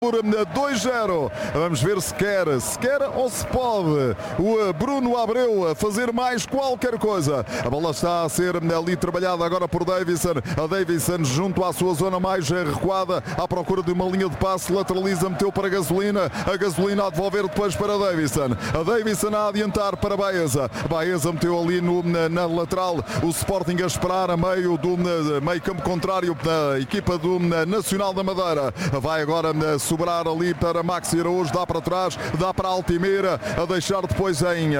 por 2-0. Vamos ver se quer ou se pode o Bruno Abreu fazer mais qualquer coisa. A bola está a ser ali trabalhada agora por Davison. A Davison junto à sua zona mais recuada, à procura de uma linha de passe, lateraliza, meteu para a Gasolina. A Gasolina a devolver depois para a Davison. A Davison a adiantar para Baeza. Baeza meteu ali na lateral. O Sporting a esperar a meio do meio campo contrário da equipa do Nacional da Madeira. Vai agora sobrar ali para Maxi Araújo, dá para trás, dá para Altimira, a deixar depois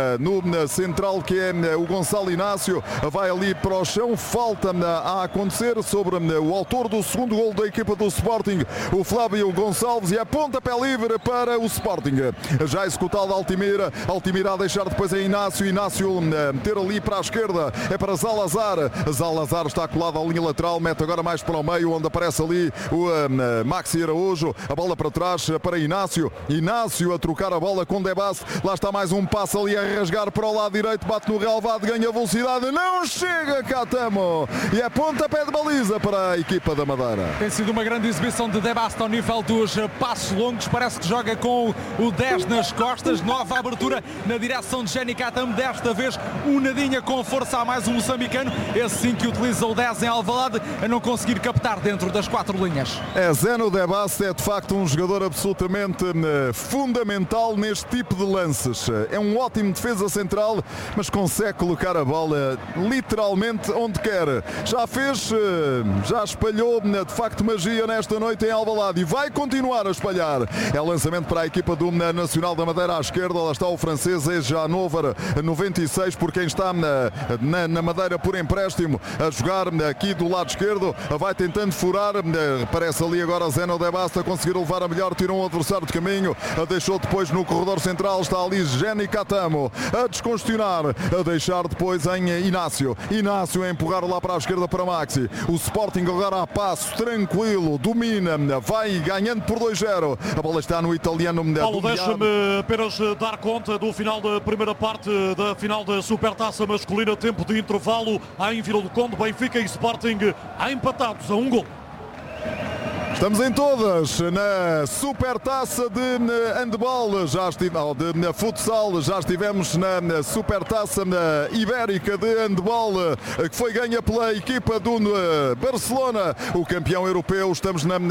no central que é o Gonçalo Inácio, vai ali para o chão, falta a acontecer sobre o autor do segundo gol da equipa do Sporting, o Flávio Gonçalves, e a pontapé livre para o Sporting. Já executado Altimira, Altimira a deixar depois a Inácio, Inácio meter ali para a esquerda, é para Zalazar, Zalazar está colado à linha lateral, mete agora mais para o meio, onde aparece ali o Maxi Araújo, a bola para trás para Inácio, Inácio a trocar a bola com Debas, lá está mais um passo ali a rasgar para o lado direito, bate no relvado, ganha velocidade, não chega Catamo, e é pontapé de baliza para a equipa da Madeira. Tem sido uma grande exibição de Debas ao nível dos passos longos, parece que joga com o 10 nas costas, nova abertura na direção de Jenny Catamo, desta vez unadinha com força a mais um moçambicano, esse sim que utiliza o 10 em Alvalade, a não conseguir captar dentro das quatro linhas. É Zeno Debas, é de facto um jogador absolutamente fundamental neste tipo de lances. É um ótimo defesa central, mas consegue colocar a bola literalmente onde quer. Já fez, já espalhou de facto magia nesta noite em Alvalade e vai continuar a espalhar. É lançamento para a equipa do Nacional da Madeira à esquerda, lá está o francês Ejanover, 96, por quem está na Madeira por empréstimo, a jogar aqui do lado esquerdo, vai tentando furar, parece ali agora Zeno Debas a conseguir levar a melhor, tirou um adversário de caminho, deixou depois no corredor central, está ali Jenny Catamo a descongestionar, a deixar depois em Inácio, Inácio a empurrar lá para a esquerda para Maxi, o Sporting agora a passo, tranquilo, domina, vai ganhando por 2-0, a bola está no italiano. Paulo, deixa-me apenas dar conta do final da primeira parte da final da Supertaça masculina, tempo de intervalo em Vila do Conde, Benfica e Sporting empatados a 1 gol. Estamos em todas na Supertaça de handball, já estivemos, de futsal, já estivemos na Supertaça ibérica de handball, que foi ganha pela equipa do Barcelona, o campeão europeu. Estamos na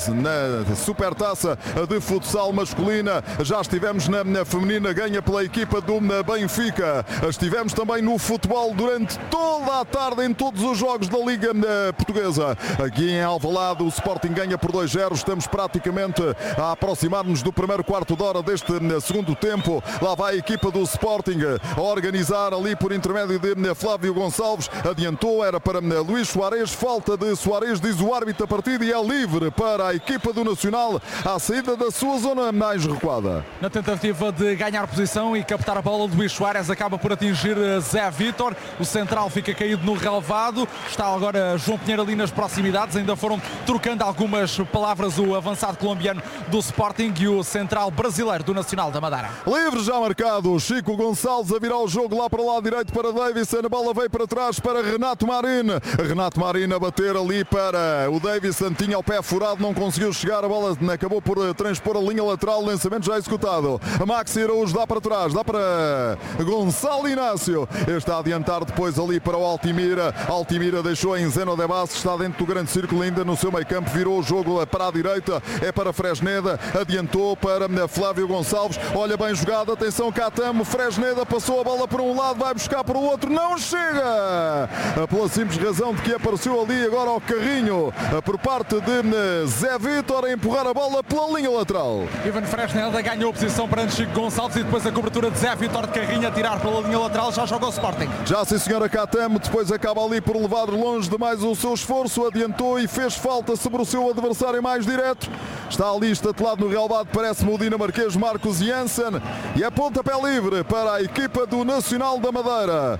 Supertaça de futsal masculina, já estivemos na feminina, ganha pela equipa do Benfica. Estivemos também no futebol durante toda a tarde em todos os jogos da Liga Portuguesa. Aqui em Alvalade o Sporting ganha por 2-0, estamos praticamente a aproximar-nos do primeiro quarto de hora deste segundo tempo. Lá vai a equipa do Sporting a organizar ali por intermédio de Flávio Gonçalves, adiantou, era para Luís Soares, falta de Soares, diz o árbitro, a partida e é livre para a equipa do Nacional à saída da sua zona mais recuada. Na tentativa de ganhar posição e captar a bola, Luís Soares acaba por atingir Zé Vítor, o central fica caído no relvado, está agora João Pinheiro ali nas proximidades, ainda foram trocando algumas palavras o avançado colombiano do Sporting e o central brasileiro do Nacional da Madeira. Livre já marcado, Chico Gonçalves a virar o jogo lá para o lado direito para Davison, a bola veio para trás para Renato Marin, Renato Marin a bater ali para o Davison, tinha o pé furado, não conseguiu chegar, a bola acabou por transpor a linha lateral, lançamento já executado, a Maxi Araújo dá para trás, dá para Gonçalo Inácio, está a adiantar depois ali para o Altimira, Altimira deixou em Zeno Debas, está dentro do grande círculo ainda no seu meio campo, virou o jogo para a direita, é para Fresneda, adiantou para Flávio Gonçalves, olha bem jogado, atenção Catamo, Fresneda passou a bola para um lado, vai buscar para o outro, não chega, pela simples razão de que apareceu ali agora ao carrinho por parte de Zé Vítor a empurrar a bola pela linha lateral. Ivan Fresneda ganhou posição perante Chico Gonçalves e depois a cobertura de Zé Vítor de carrinho a tirar pela linha lateral, já joga o Sporting. Já sim senhora, Catamo depois acaba ali por levar longe demais o seu esforço, adiantou e fez falta sobre o seu adversário mais direto, está ali estatelado no relvado, parece-me o dinamarquês Marcos Janssen, e é pontapé livre para a equipa do Nacional da Madeira.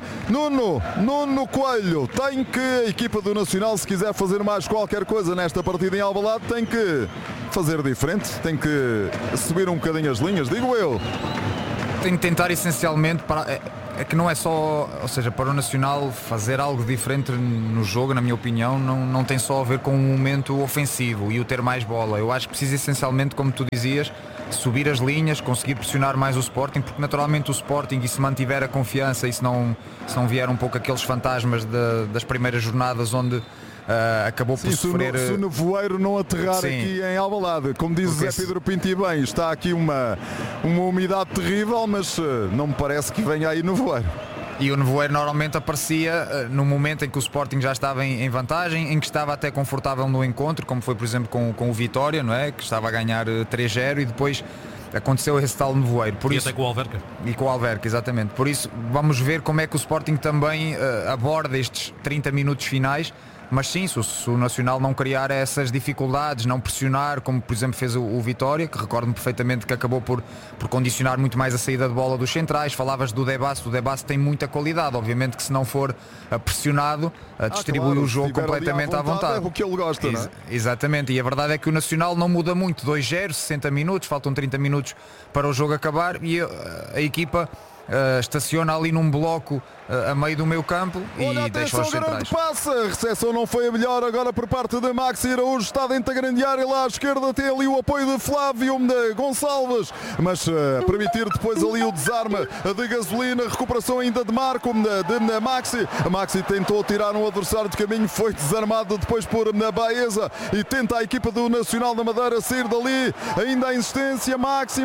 Nuno Coelho tem que, a equipa do Nacional, se quiser fazer mais qualquer coisa nesta partida em Alvalade, tem que fazer diferente, tem que subir um bocadinho as linhas, digo eu. Tem de tentar essencialmente é que não é só, ou seja, para o Nacional fazer algo diferente no jogo, na minha opinião, não tem só a ver com o momento ofensivo e o ter mais bola. Eu acho que precisa essencialmente, como tu dizias, subir as linhas, conseguir pressionar mais o Sporting, porque naturalmente o Sporting, e se mantiver a confiança e se não vier um pouco aqueles fantasmas das primeiras jornadas onde acabou por sofrer. Se o nevoeiro não aterrar aqui em Alvalade, como diz Zé Pedro Pinto e bem, está aqui uma umidade terrível, mas não me parece que venha aí nevoeiro. E o nevoeiro normalmente aparecia no momento em que o Sporting já estava em vantagem, em que estava até confortável no encontro, como foi por exemplo com o Vitória, não é? Que estava a ganhar 3-0 e depois aconteceu esse tal nevoeiro. Até com o Alverca. E com o Alverca, exatamente. Por isso vamos ver como é que o Sporting também aborda estes 30 minutos finais. Mas sim, se o Nacional não criar essas dificuldades, não pressionar, como por exemplo fez o Vitória, que recordo-me perfeitamente que acabou por condicionar muito mais a saída de bola dos centrais. Falavas do Debasse, tem muita qualidade, obviamente que se não for pressionado, distribui o jogo completamente à vontade. É o que ele gosta, não é? Exatamente, e a verdade é que o Nacional não muda muito, 2-0, 60 minutos, faltam 30 minutos para o jogo acabar e a equipa estaciona ali num bloco a meio do meio campo e deixa os centrais. Passe, a recepção não foi a melhor agora por parte de Maxi Araújo, está dentro da grande área, lá à esquerda tem ali o apoio de Flávio Gonçalves, mas permitir depois ali o desarme de gasolina, recuperação ainda de Marco, de Maxi. A Maxi tentou tirar um adversário de caminho, foi desarmado depois por Baeza e tenta a equipa do Nacional da Madeira sair dali, ainda a insistência, Maxi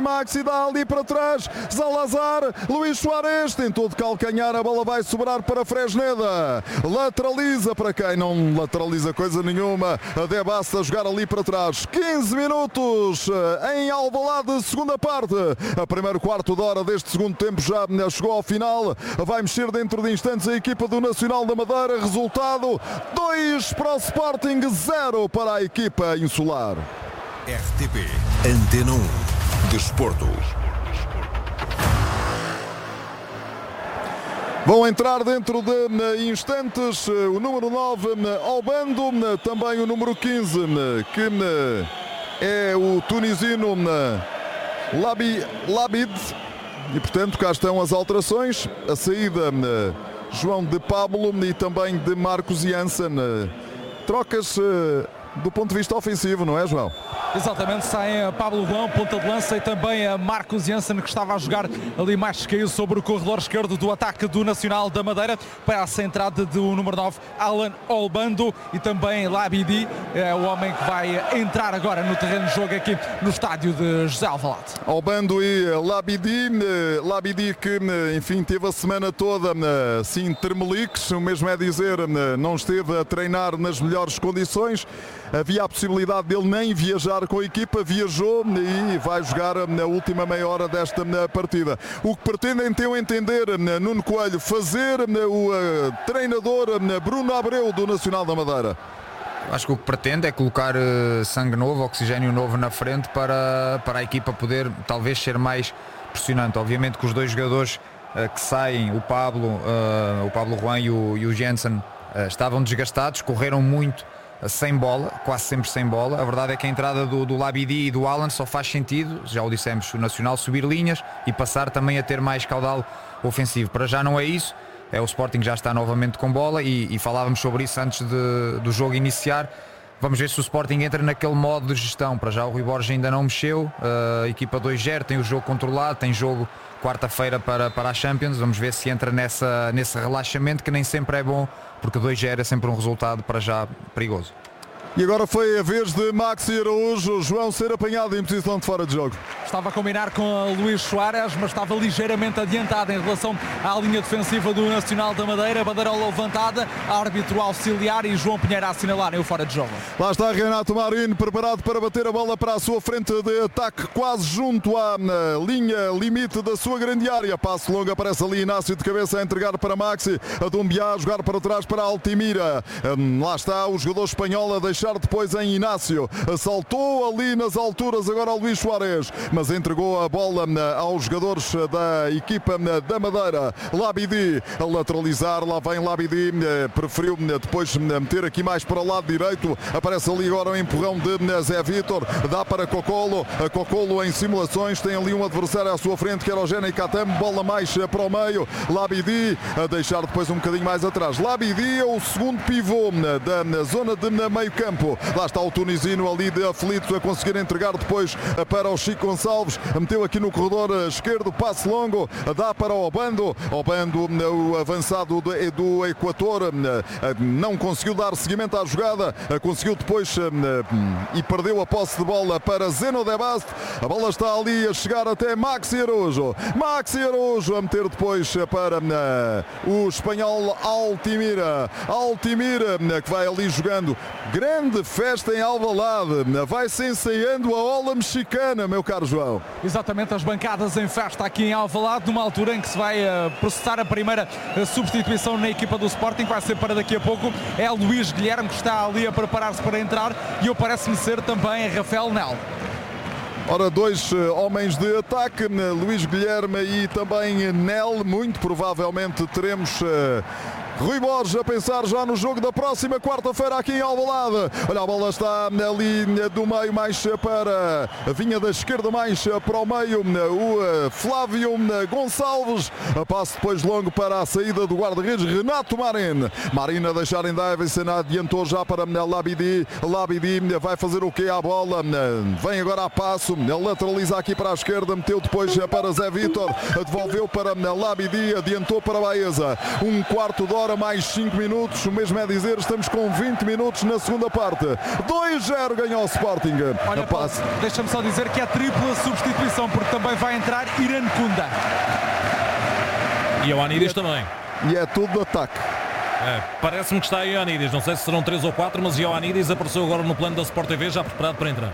dá ali para trás, Salazar, Luís Soares tentou de calcanhar, a bola vai sobrar para Fresneda, lateraliza para quem não lateraliza coisa nenhuma, a Debasse a jogar ali para trás. 15 minutos em Alvalade, segunda parte, a primeiro quarto de hora deste segundo tempo já chegou ao final, vai mexer dentro de instantes a equipa do Nacional da Madeira, resultado 2 para o Sporting, 0 para a equipa insular. RTP Antena 1 Desporto. Vão entrar dentro de instantes o número 9 ao bando, também o número 15, que é o tunisino Labid. E portanto cá estão as alterações, a saída João de Pablo e também de Marcos Jansen. Trocas do ponto de vista ofensivo, não é, João? Exatamente, sai Pablo João, ponta de lança, e também a Marcos Jansen, que estava a jogar ali mais descaído sobre o corredor esquerdo do ataque do Nacional da Madeira, para a entrada do número 9, Alan Olbando, e também Labidi, é o homem que vai entrar agora no terreno de jogo aqui no estádio de José Alvalade. Olbando e Labidi que, enfim, teve a semana toda sim tremeliques, o mesmo é dizer, não esteve a treinar nas melhores condições. Havia a possibilidade dele nem viajar com a equipa, viajou e vai jogar na última meia hora desta partida. O que pretendem, então, entender Nuno Coelho, fazer o treinador Bruno Abreu do Nacional da Madeira? Acho que o que pretende é colocar sangue novo, oxigênio novo na frente para a equipa poder talvez ser mais pressionante. Obviamente que os dois jogadores que saem, o Pablo Juan e o Jansen, estavam desgastados, correram muito sem bola, quase sempre sem bola. A verdade é que a entrada do Labidi e do Alan só faz sentido, já o dissemos, o Nacional subir linhas e passar também a ter mais caudal ofensivo. Para já não é isso, o Sporting já está novamente com bola e falávamos sobre isso antes do jogo iniciar. Vamos ver se o Sporting entra naquele modo de gestão. Para já o Rui Borges ainda não mexeu, a equipa 2-0 tem o jogo controlado, tem jogo quarta-feira para a Champions. Vamos ver se entra nesse relaxamento, que nem sempre é bom, porque 2-0 é sempre um resultado para já perigoso. E agora foi a vez de Maxi Araújo, João, ser apanhado em posição de fora de jogo. Estava a combinar com a Luís Soares, mas estava ligeiramente adiantado em relação à linha defensiva do Nacional da Madeira. Bandeirola levantada, árbitro auxiliar e João Pinheiro a assinalarem o fora de jogo. Lá está Renato Marinho, preparado para bater a bola para a sua frente de ataque, quase junto à linha limite da sua grande área. Passo longo, aparece ali Inácio de cabeça a entregar para Maxi, a Dumbiá a jogar para trás para Altimira. Lá está o jogador espanhol a deixar deixar depois em Inácio. Saltou ali nas alturas agora o Luís Soares, mas entregou a bola aos jogadores da equipa da Madeira. Labidi a lateralizar, lá vem Labidi, preferiu depois meter aqui mais para o lado direito. Aparece ali agora o empurrão de Zé Vítor, dá para Cocolo. Cocolo em simulações, tem ali um adversário à sua frente que era o Geni Katamo, bola mais para o meio. Labidi a deixar depois um bocadinho mais atrás. Labidi é o segundo pivô da zona de meio campo. Lá está o tunisino ali de aflitos a conseguir entregar depois para o Chico Gonçalves. Meteu aqui no corredor esquerdo, passe longo, dá para o Obando. Obando, o avançado do Equador, não conseguiu dar seguimento à jogada, conseguiu depois e perdeu a posse de bola para Zeno de Basto. A bola está ali a chegar até Maxi Arujo. Maxi Arujo a meter depois para o espanhol Altimira. Altimira que vai ali jogando. Grande festa em Alvalade. Vai-se ensaiando a ola mexicana, meu caro João. Exatamente, as bancadas em festa aqui em Alvalade, numa altura em que se vai processar a primeira substituição na equipa do Sporting, que vai ser para daqui a pouco. É Luís Guilherme que está ali a preparar-se para entrar e eu parece-me ser também Rafael Nel. Ora, dois homens de ataque, Luís Guilherme e também Nel. Muito provavelmente teremos Rui Borges a pensar já no jogo da próxima quarta-feira aqui em Alvalade. Olha, a bola está ali do meio mais para a vinha da esquerda mais para o meio. O Flávio Gonçalves. Passo depois longo para a saída do guarda-redes Renato Marin. Marin a deixar em Davidson, adiantou já para Labidi. Labidi vai fazer o quê à bola? Vem agora a passo. Lateraliza aqui para a esquerda, meteu depois para Zé Vítor. Devolveu para Labidi, adiantou para Baeza. Um quarto de hora, mais 5 minutos, o mesmo é dizer, estamos com 20 minutos na segunda parte. 2-0 ganhou o Sporting. Olha, deixa-me só dizer que é tripla substituição, porque também vai entrar Irankunda. E o Ioannidis também. E é tudo de ataque. Parece-me que está Ioannidis, não sei se serão 3 ou 4, mas Ioannidis apareceu agora no plano da Sport TV, já preparado para entrar.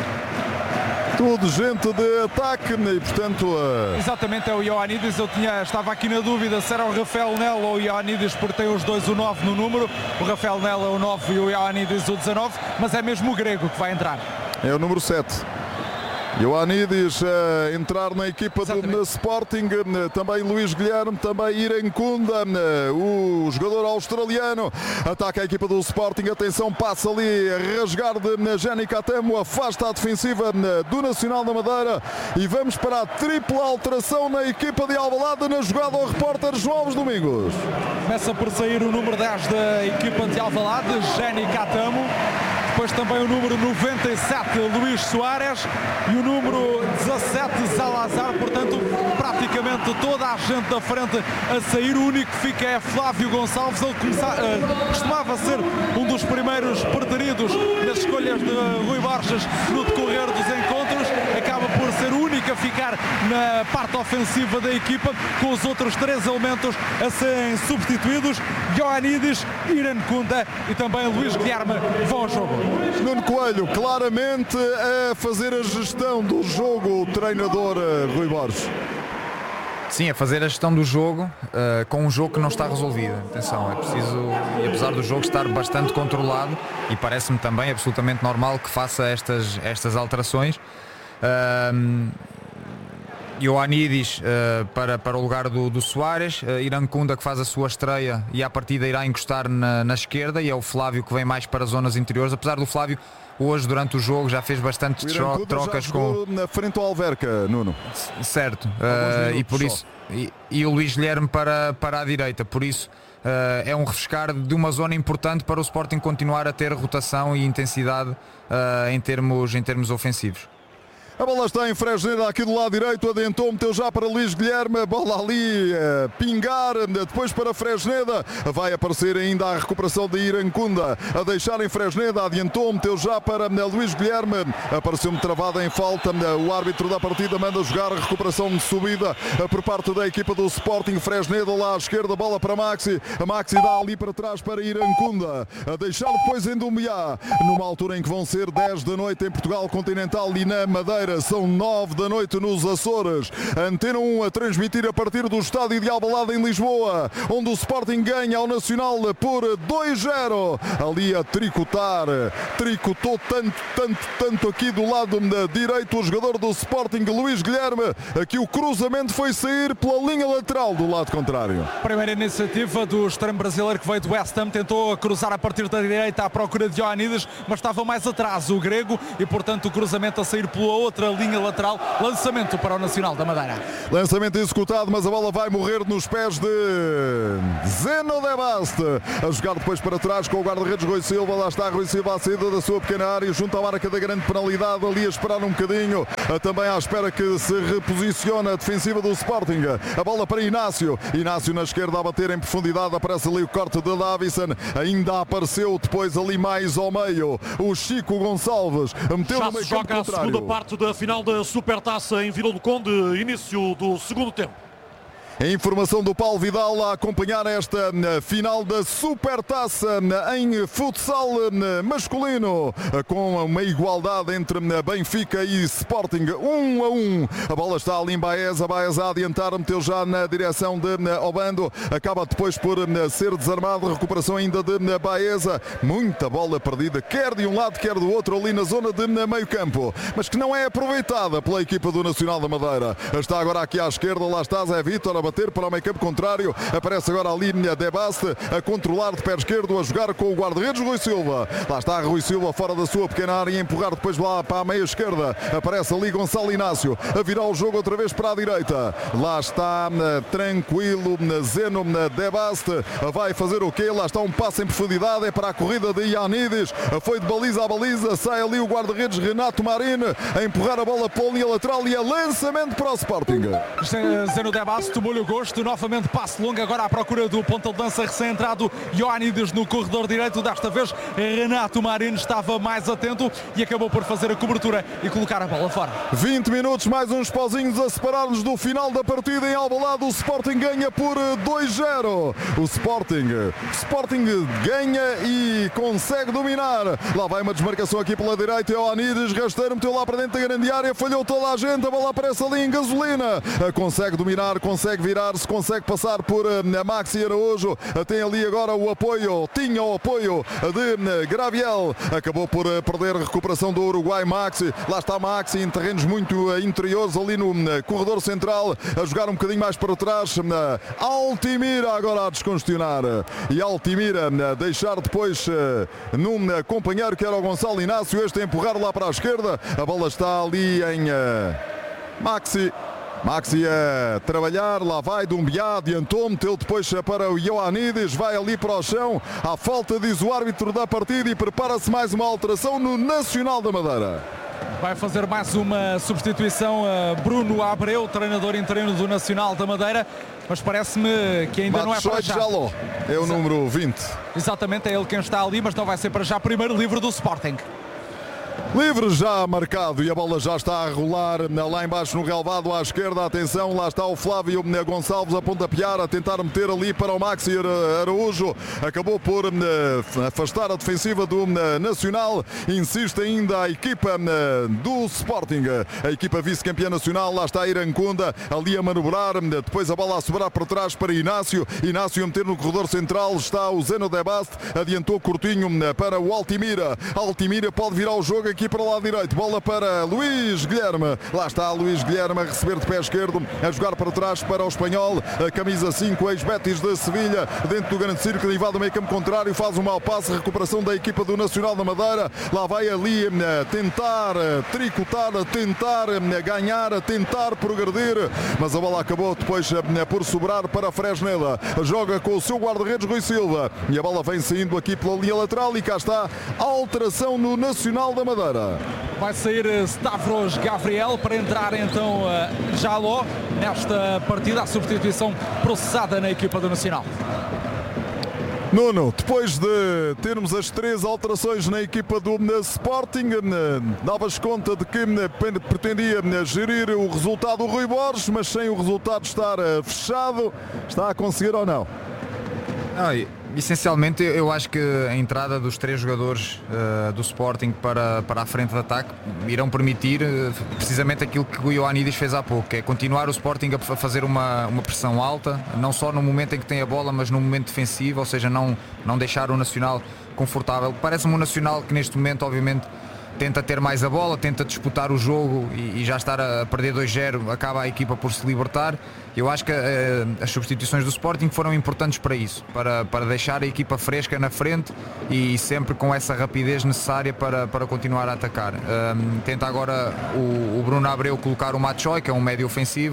Tudo gente de ataque e portanto... Exatamente, é o Ioannidis. Estava aqui na dúvida se era o Rafael Nel ou o Ioannidis, porque tem os dois o 9 no número. O Rafael Nel é o 9 e o Ioannidis o 19, mas é mesmo o grego que vai entrar. É o número 7. Ioannidis a entrar na equipa do Sporting, também Luís Guilherme, também Irankunda, o jogador australiano, ataca a equipa do Sporting, atenção, passa ali a rasgar de Geni Katamo, afasta a defensiva do Nacional da Madeira e vamos para a tripla alteração na equipa de Alvalade na jogada ao repórter João Alves Domingos. Começa por sair o número 10 da equipa de Alvalade, Geni Katamo. Depois também o número 97, Luís Soares, e o número 17, Salazar. Portanto, praticamente toda a gente da frente a sair. O único que fica é Flávio Gonçalves. Ele costumava ser um dos primeiros preteridos nas escolhas de Rui Borges no decorrer dos encontros. Acaba por ser o único a ficar na parte ofensiva da equipa, com os outros 3 elementos a serem substituídos. Ioannidis, Irankunda e também Luís Guilherme vão ao jogo. Nuno Coelho, claramente a fazer a gestão do jogo, o treinador Rui Borges. Sim, a fazer a gestão do jogo com um jogo que não está resolvido. Atenção, é preciso, e apesar do jogo estar bastante controlado, e parece-me também absolutamente normal que faça estas alterações. Ioannidis para o lugar do Soares, Irankunda que faz a sua estreia e à partida irá encostar na esquerda, e é o Flávio que vem mais para as zonas interiores, apesar do Flávio hoje durante o jogo já fez bastantes trocas com na frente ao Alverca, Nuno. Certo, e por isso e o Luís Guilherme para a direita, por isso é um refrescar de uma zona importante para o Sporting continuar a ter rotação e intensidade em termos ofensivos. A bola está em Fresneda aqui do lado direito, adiantou, meteu já para Luís Guilherme, a bola ali pingar, depois para Fresneda, vai aparecer ainda a recuperação de Irankunda, a deixar em Fresneda, adiantou, meteu já para Luís Guilherme, apareceu-me travada em falta, o árbitro da partida manda jogar, a recuperação de subida por parte da equipa do Sporting. Fresneda lá à esquerda, bola para Maxi, a Maxi dá ali para trás para Irankunda, a deixar depois em Dumbiá, numa altura em que vão ser 10 da noite em Portugal Continental e na Madeira. Madeira. São 9 da noite nos Açores. Antena 1 a transmitir a partir do estádio de Alvalade em Lisboa, onde o Sporting ganha ao Nacional por 2-0. Ali a tricotar. Tricotou tanto aqui do lado direito o jogador do Sporting, Luís Guilherme. Aqui o cruzamento foi sair pela linha lateral do lado contrário. Primeira iniciativa do extremo brasileiro que veio do West Ham, tentou cruzar a partir da direita à procura de Ioannidis, mas estava mais atrás o grego e, portanto, o cruzamento a sair pela outra linha lateral. Lançamento para o Nacional da Madeira. Lançamento executado, mas a bola vai morrer nos pés de Zeno de Baste. A jogar depois para trás com o guarda-redes Rui Silva. Lá está Rui Silva à saída da sua pequena área, junto à marca da grande penalidade, ali a esperar um bocadinho, também à espera que se reposiciona a defensiva do Sporting. A bola para Inácio na esquerda a bater em profundidade, aparece ali o corte de Davison, ainda apareceu depois ali mais ao meio o Chico Gonçalves, meteu no meio campo joga contrário. A segunda parte da final da Supertaça em Vila do Conde, início do segundo tempo. A informação do Paulo Vidal a acompanhar esta final da Supertaça em futsal masculino, com uma igualdade entre Benfica e Sporting, 1-1. A bola está ali em Baeza a adiantar, meteu já na direção de Obando, acaba depois por ser desarmado. Recuperação ainda de Baeza, muita bola perdida, quer de um lado, quer do outro, ali na zona de meio campo, mas que não é aproveitada pela equipa do Nacional da Madeira. Está agora aqui à esquerda, lá está Zé Vítor a bater para o meio campo contrário, aparece agora a linha de Baste a controlar de pé esquerdo, a jogar com o guarda-redes Rui Silva. Lá está Rui Silva fora da sua pequena área, a empurrar depois lá para a meia esquerda, aparece ali Gonçalo Inácio a virar o jogo outra vez para a direita. Lá está tranquilo Zeno de Baste, vai fazer o quê? Lá está um passo em profundidade, é para a corrida de Ioannidis, foi de baliza a baliza, sai ali o guarda-redes Renato Marini a empurrar a bola para a linha lateral e é lançamento para o Sporting. Zeno de Baste tomou-lhe o gosto, novamente passe longo, agora à procura do ponta de lança recém-entrado Ioannidis no corredor direito. Desta vez Renato Marini estava mais atento e acabou por fazer a cobertura e colocar a bola fora. 20 minutos, mais uns pauzinhos a separar-nos do final da partida em Alvalade. O Sporting ganha por 2-0. O Sporting ganha e consegue dominar. Lá vai uma desmarcação aqui pela direita, Ioannidis rasteiro, meteu lá para dentro da grande área, falhou toda a gente, a bola aparece ali em gasolina, consegue dominar, consegue virar-se, consegue passar por Maxi Araújo, tem ali agora o apoio, tinha o apoio de Graviel, acabou por perder a recuperação do Uruguai Maxi. Lá está Maxi em terrenos muito interiores, ali no corredor central, a jogar um bocadinho mais para trás. Altimira agora a descongestionar e Altimira deixar depois num companheiro que era o Gonçalo Inácio, este a empurrar lá para a esquerda. A bola está ali em Maxi a trabalhar, lá vai Dumbiá, adiantou, meteu depois para o Ioannidis, vai ali para o chão, à falta diz o árbitro da partida e prepara-se mais uma alteração no Nacional da Madeira. Vai fazer mais uma substituição a Bruno Abreu, treinador interino do Nacional da Madeira, mas parece-me que ainda não é para já. É o número 20. Exatamente, é ele quem está ali, mas não vai ser para já. Primeiro livre do Sporting. Livre já marcado e a bola já está a rolar lá embaixo no relvado à esquerda. Atenção, lá está o Flávio Gonçalves a pontapear, a tentar meter ali para o Maxi Araújo. Acabou por afastar a defensiva do Nacional. Insiste ainda a equipa do Sporting, a equipa vice-campeã nacional. Lá está Irancunda ali a manobrar, depois a bola a sobrar para trás para Inácio a meter no corredor central. Está o Zeno de Baste, adiantou curtinho para o Altimira pode virar o jogo aqui para o lado direito, bola para Luís Guilherme, lá está Luís Guilherme a receber de pé esquerdo, a jogar para trás para o espanhol, a camisa 5, ex-Betis de Sevilha, dentro do grande círculo, invade o meio campo contrário, faz um mau passe, recuperação da equipa do Nacional da Madeira, lá vai ali tentar tricotar, tentar ganhar, tentar progredir, mas a bola acabou depois por sobrar para Fresneda, joga com o seu guarda-redes Rui Silva, e a bola vem saindo aqui pela linha lateral e cá está a alteração no Nacional da Madeira. Vai sair Stavros Gabriel para entrar então Jaló nesta partida, a substituição processada na equipa do Nacional. Nuno, depois de termos as 3 alterações na equipa do Sporting, davas conta de que pretendia gerir o resultado do Rui Borges, mas sem o resultado estar fechado, está a conseguir ou não? Essencialmente eu acho que a entrada dos 3 jogadores do Sporting para a frente de ataque irão permitir precisamente aquilo que o Ioannidis fez há pouco, que é continuar o Sporting a fazer uma pressão alta, não só no momento em que tem a bola, mas no momento defensivo, ou seja, não deixar o Nacional confortável. Parece-me um Nacional que neste momento obviamente tenta ter mais a bola, tenta disputar o jogo e já estar a perder 2-0, acaba a equipa por se libertar. Eu acho que as substituições do Sporting foram importantes para isso, para deixar a equipa fresca na frente e sempre com essa rapidez necessária para continuar a atacar. Tenta agora o Bruno Abreu colocar o Machoy, que é um médio ofensivo.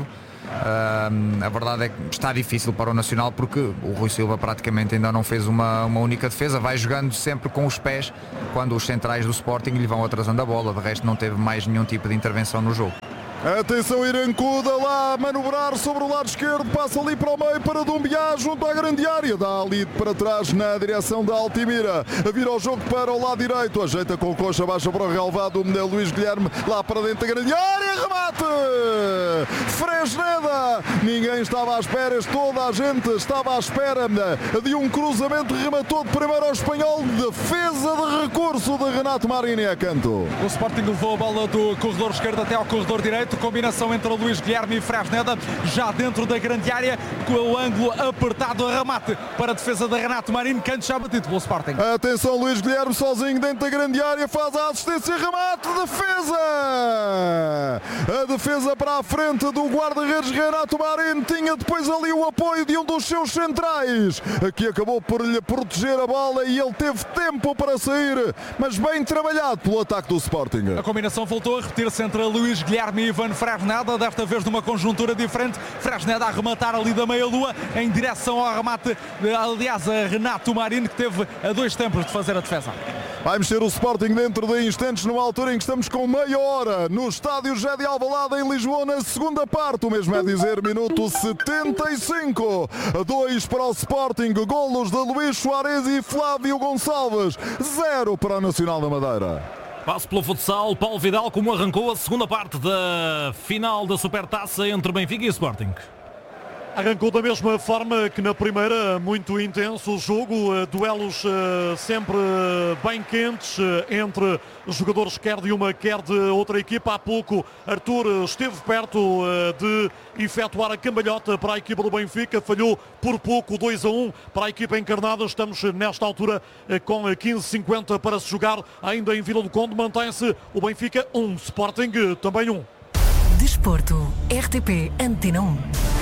A verdade é que está difícil para o Nacional porque o Rui Silva praticamente ainda não fez uma única defesa, vai jogando sempre com os pés quando os centrais do Sporting lhe vão atrasando a bola, de resto não teve mais nenhum tipo de intervenção no jogo. Atenção, Irancuda lá a manobrar sobre o lado esquerdo, passa ali para o meio para Dumbiá junto à grande área, dá ali para trás na direção da Altimira, vira o jogo para o lado direito, ajeita com coxa baixa para o relvado Luís Guilherme, lá para dentro da grande área, remate! Fresneda! Ninguém estava à espera, toda a gente estava à espera de um cruzamento, rematou de primeiro ao espanhol, defesa de recurso de Renato Marini a canto. O Sporting levou a bola do corredor esquerdo até ao corredor direito, combinação entre Luís Guilherme e Fresneda, já dentro da grande área, com o ângulo apertado, remate para a defesa de Renato Marini, canto já batido pelo Sporting. Atenção, Luís Guilherme sozinho dentro da grande área, faz a assistência, remate, defesa! A defesa para a frente do guarda-redes Renato Marini, tinha depois ali o apoio de um dos seus centrais, que acabou por lhe proteger a bola e ele teve tempo para sair, mas bem trabalhado pelo ataque do Sporting. A combinação voltou a repetir-se entre Luís Guilherme e Ivan Fresneda, desta vez numa conjuntura diferente. Fresneda a rematar ali da meia-lua em direção ao remate, aliás, a Renato Marini, que teve a 2 tempos de fazer a defesa. Vai mexer o Sporting dentro de instantes, numa altura em que estamos com meia hora no estádio José de Alvalade em Lisboa, na segunda parte, o mesmo é dizer, minuto 75, 2 para o Sporting, golos de Luís Soares e Flávio Gonçalves, 0 para o Nacional da Madeira. Passo pelo futsal, Paulo Vidal, como arrancou a segunda parte da final da Supertaça entre Benfica e Sporting. Arrancou da mesma forma que na primeira, muito intenso o jogo, duelos sempre bem quentes entre jogadores quer de uma, quer de outra equipa. Há pouco Arthur esteve perto de efetuar a cambalhota para a equipa do Benfica, falhou por pouco, 2-1 para a equipa encarnada. Estamos nesta altura com 15:50 para se jogar ainda em Vila do Conde. Mantém-se o Benfica 1, Sporting também 1. Desporto, RTP Antena 1.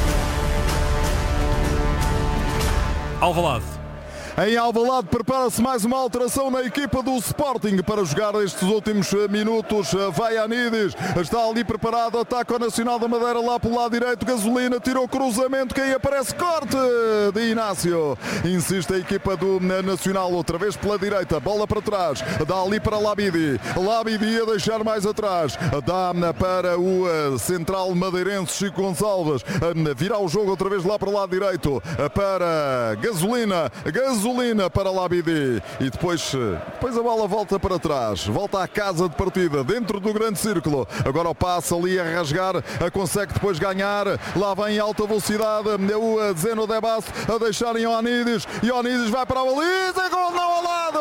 Alvalade. Em Alvalade prepara-se mais uma alteração na equipa do Sporting para jogar estes últimos minutos. Vaianides está ali preparado, ataca o Nacional da Madeira lá pelo lado direito, Gasolina tirou cruzamento, quem aparece, corte de Inácio. Insiste a equipa do Nacional outra vez pela direita, bola para trás, dá ali para Labidi a deixar mais atrás, dá para o central madeirense Chico Gonçalves, virar o jogo outra vez lá para o lado direito, para Gasolina para Labidi e depois a bola volta para trás, volta à casa de partida, dentro do grande círculo, agora o passe ali a rasgar, consegue depois ganhar, lá vem em alta velocidade o Zeno Debasso a deixar em Ioannidis vai para a baliza, gol não ao lado,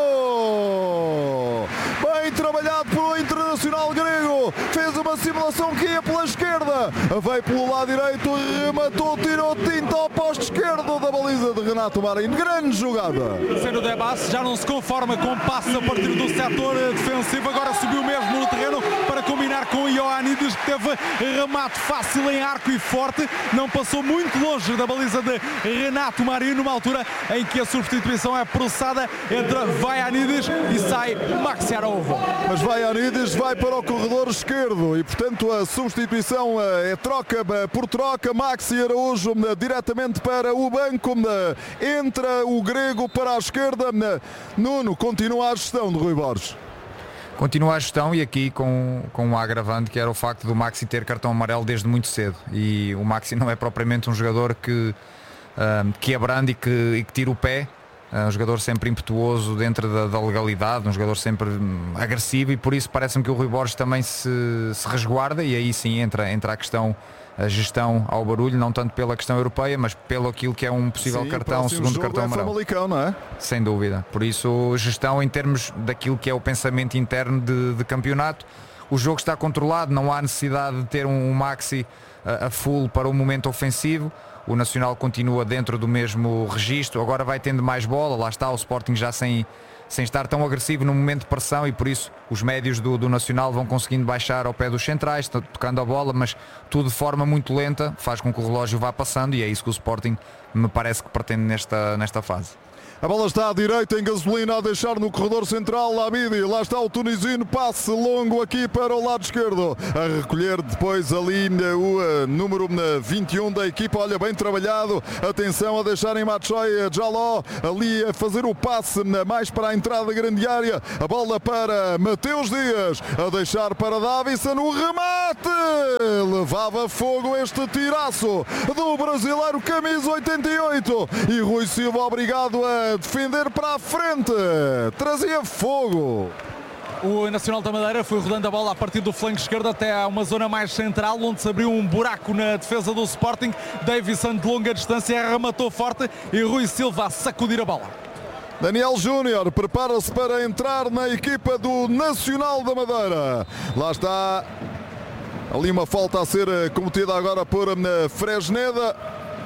bem trabalhado pelo Internacional grego, fez uma simulação que ia pela esquerda, veio pelo lado direito, rematou, tirou tinta ao posto esquerdo da baliza de Renato Marini, grande jogada. Zeno Debasso já não se conforma com passe a partir do setor defensivo, agora subiu mesmo no terreno para combinar com o Ioannidis, que teve remate fácil em arco e forte, não passou muito longe da baliza de Renato Marini, numa altura em que a substituição é processada entre Vaianides e sai Maxi Araujo. Mas Vaianides vai para o corredor esquerdo e portanto a substituição é troca por troca, Maxi Araújo diretamente para o banco, entra o grego para a esquerda. Nuno, continua a gestão de Rui Borges. Continua a gestão e aqui com um agravante, que era o facto do Maxi ter cartão amarelo desde muito cedo, e o Maxi não é propriamente um jogador que abrande e que tira o pé um jogador sempre impetuoso dentro da legalidade, um jogador sempre agressivo, e por isso parece-me que o Rui Borges também se resguarda, e aí sim entra a questão, a gestão ao barulho, não tanto pela questão europeia, mas pelo aquilo que é um possível cartão, segundo cartão amarelo. Famalicão, não é? Sem dúvida. Por isso, gestão em termos daquilo que é o pensamento interno de campeonato. O jogo está controlado, não há necessidade de ter um Maxi a full para o momento ofensivo. O Nacional continua dentro do mesmo registro, agora vai tendo mais bola, lá está o Sporting já sem estar tão agressivo no momento de pressão, e por isso os médios do Nacional vão conseguindo baixar ao pé dos centrais, tocando a bola, mas tudo de forma muito lenta, faz com que o relógio vá passando, e é isso que o Sporting me parece que pretende nesta fase. A bola está à direita, em Gasolina, a deixar no corredor central Labidi. Lá está o tunisino, passe longo aqui para o lado esquerdo. A recolher depois ali o número 21 da equipa. Olha, bem trabalhado. Atenção a deixar em Machoy Jaló ali a fazer o passe mais para a entrada da grande área. A bola para Mateus Dias, a deixar para Davison. O remate! Levava fogo este tiraço do brasileiro, camisa 88. E Rui Silva obrigado a defender para a frente, trazia fogo. O Nacional da Madeira foi rodando a bola a partir do flanco esquerdo até a uma zona mais central, onde se abriu um buraco na defesa do Sporting. Davison de longa distância rematou forte e Rui Silva a sacudir a bola. Daniel Júnior prepara-se para entrar na equipa do Nacional da Madeira. Lá está ali uma falta a ser cometida agora por Fresneda.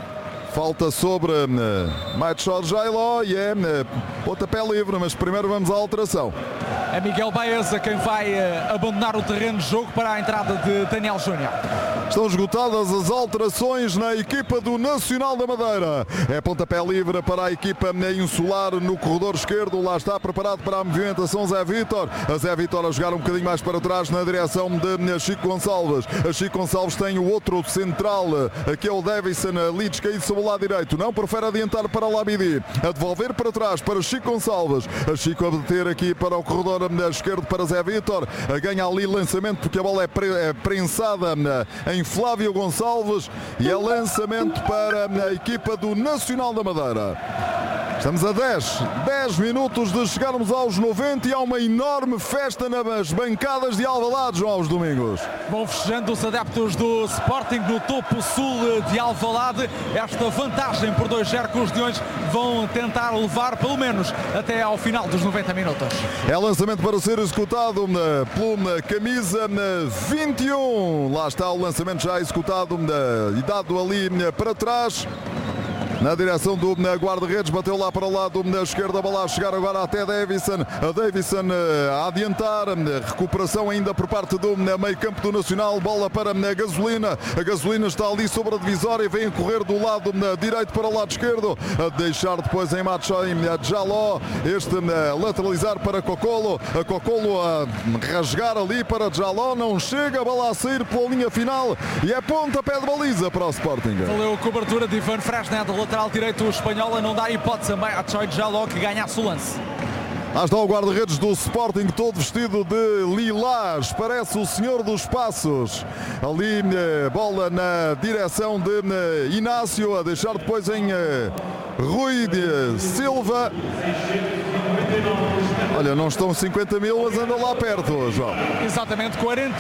Falta sobre Machoy Jaló e é pontapé livre, mas primeiro vamos à alteração. É Miguel Baeza quem vai abandonar o terreno de jogo para a entrada de Daniel Júnior. Estão esgotadas as alterações na equipa do Nacional da Madeira. É pontapé livre para a equipa insular no corredor esquerdo. Lá está preparado para a movimentação Zé Vítor. A Zé Vítor a jogar um bocadinho mais para trás na direção de Chico Gonçalves. A Chico Gonçalves tem o outro central, que é o Davison, ali descaído sobre o lado direito. Não prefere adiantar para o Labidi. A devolver para trás para Chico Gonçalves. A Chico a bater aqui para o corredor esquerdo para Zé Vítor. Ganha ali lançamento porque a bola é prensada em Flávio Gonçalves, e é lançamento para a equipa do Nacional da Madeira. Estamos a 10 minutos de chegarmos aos 90 e há uma enorme festa nas bancadas de Alvalade, João, aos domingos. Vão festejando os adeptos do Sporting no topo sul de Alvalade. Esta vantagem por 2-0 que os Leões vão tentar levar pelo menos até ao final dos 90 minutos. É lançamento para ser executado pela camisa 21. Lá está o lançamento já executado e dado ali para trás. Na direção do guarda-redes, bateu lá para o lado esquerdo, a bola a chegar agora até Davison. A Davison a adiantar, recuperação ainda por parte do meio campo do Nacional, bola para a Gasolina. A Gasolina está ali sobre a divisória e vem a correr do lado direito para o lado esquerdo, a deixar depois em Machoy Jaló, este lateralizar para Cocolo. A Cocolo a rasgar ali para Jaló, não chega, a bola a sair pela linha final e é pontapé de baliza para o Sporting. Valeu a cobertura de Ivan Fresneda. Lateral direito espanhola, não dá hipótese a Machoy Jaló que ganhasse o lance. Lá está o guarda-redes do Sporting, todo vestido de lilás, parece o senhor dos passos. Ali bola na direção de Inácio, a deixar depois em Rui de Silva. Olha, não estão 50 mil, mas andam lá perto, João. Exatamente,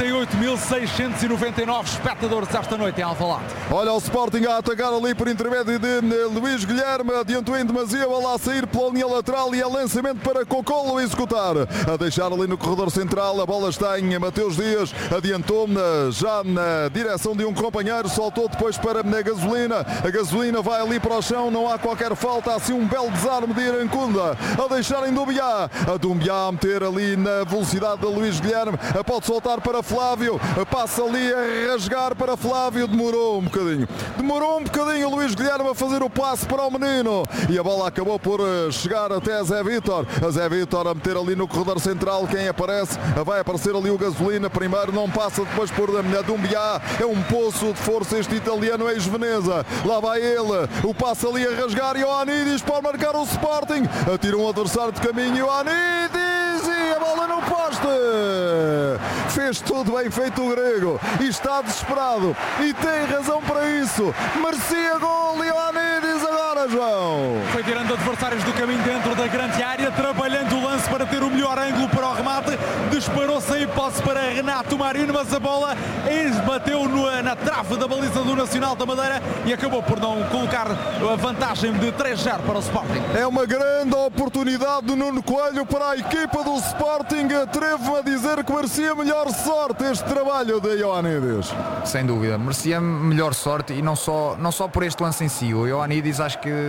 48.699 espectadores esta noite em Alvalade. Olha o Sporting a atacar ali por intermédio de Luís Guilherme, adiantou em demasia, a bola a sair pela linha lateral e é lançamento para Cocolo a executar. A deixar ali no corredor central, a bola está em Mateus Dias, adiantou já na direção de um companheiro, soltou depois para a Gasolina. A Gasolina vai ali para o chão, não há qualquer falta, há assim um belo desarme de Irancunda, a deixar em Dumbiá. A Dumbiá a meter ali na velocidade de Luís Guilherme, pode soltar para Flávio, passa ali a rasgar para Flávio, demorou um bocadinho o Luís Guilherme a fazer o passe para o menino e a bola acabou por chegar até Zé Vítor. A Zé Vítor a meter ali no corredor central, quem aparece, vai aparecer ali o Gasolina, primeiro não passa, depois por Dumbiá, é um poço de força este italiano ex-Veneza, lá vai ele, o passe ali a rasgar e o Ioannidis pode marcar o Sporting, atira um adversário de caminho e o Ioannidis e a bola no poste. Fez tudo bem feito o grego e está desesperado e tem razão para isso, merecia gol. Ioannidis agora agora, João. Foi tirando adversários do caminho dentro da grande área, trabalhando o lance para ter o melhor ângulo para o remate. Disparou sem hipótese para Renato Marino, mas a bola bateu na trave da baliza do Nacional da Madeira e acabou por não colocar a vantagem de 3-0 para o Sporting. É uma grande oportunidade do Nuno Coelho para a equipa do Sporting. Atrevo-me a dizer que merecia melhor sorte este trabalho de Ioannidis. Sem dúvida, merecia melhor sorte e não só por este lance em si. O Ioannidis acho que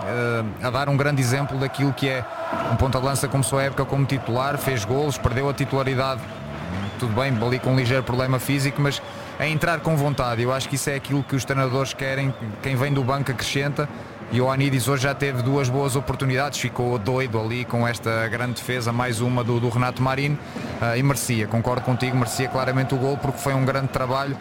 a dar um grande exemplo daquilo que é um ponta de lança. Começou a época como titular, fez golos, perdeu a titularidade, tudo bem, ali com um ligeiro problema físico, mas a entrar com vontade. Eu acho que isso é aquilo que os treinadores querem, quem vem do banco acrescenta. E o Ioannidis hoje já teve 2 boas oportunidades, ficou doido ali com esta grande defesa, mais uma do Renato Marino, e merecia, concordo contigo, merecia claramente o gol porque foi um grande trabalho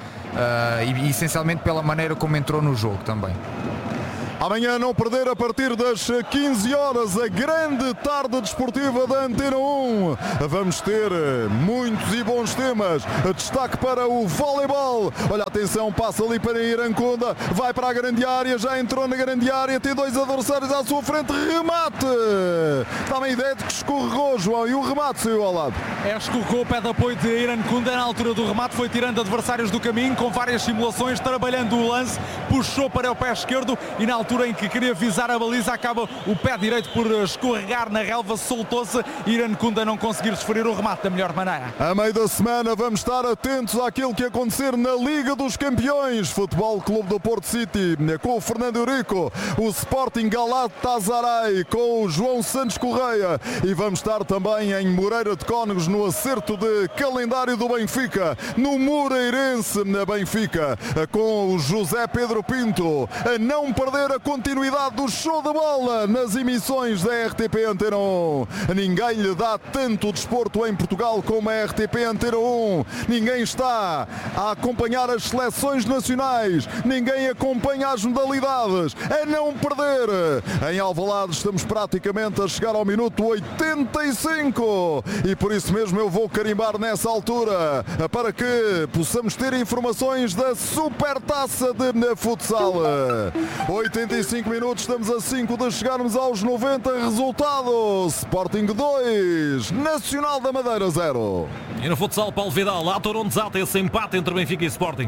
e essencialmente pela maneira como entrou no jogo também. Amanhã não perder a partir das 15 horas a grande tarde desportiva da Antena 1. Vamos ter muitos e bons temas. Destaque para o voleibol. Olha, atenção, passa ali para Irancunda, vai para a grande área, já entrou na grande área, tem 2 adversários à sua frente, remate. Dá-me a ideia de que escorregou, João, e o remate saiu ao lado. Escorregou o pé de apoio de Irancunda na altura do remate, foi tirando adversários do caminho com várias simulações, trabalhando o lance, puxou para o pé esquerdo e na altura em que queria visar a baliza acaba o pé direito por escorregar na relva, soltou-se e Irancunda não conseguir desferir o remate da melhor maneira. A meio da semana vamos estar atentos àquilo que acontecer na Liga dos Campeões. Futebol Clube do Porto City com o Fernando Eurico, o Sporting Galatasaray com o João Santos Correia e vamos estar também em Moreira de Cónegos no acerto de calendário do Benfica, no Moreirense na Benfica, com o José Pedro Pinto. A não perder a continuidade do show de bola nas emissões da RTP Antena 1. Ninguém lhe dá tanto desporto em Portugal como a RTP Antena 1. Ninguém está a acompanhar as seleções nacionais. Ninguém acompanha as modalidades. A não perder. Em Alvalade estamos praticamente a chegar ao minuto 85 e por isso mesmo eu vou carimbar nessa altura para que possamos ter informações da Supertaça de futsal. 85 minutos, estamos a 5 de chegarmos aos 90. Resultado: Sporting 2, Nacional da Madeira 0. E no futsal, Paulo Vidal, lá Toronto, esse empate entre Benfica e Sporting.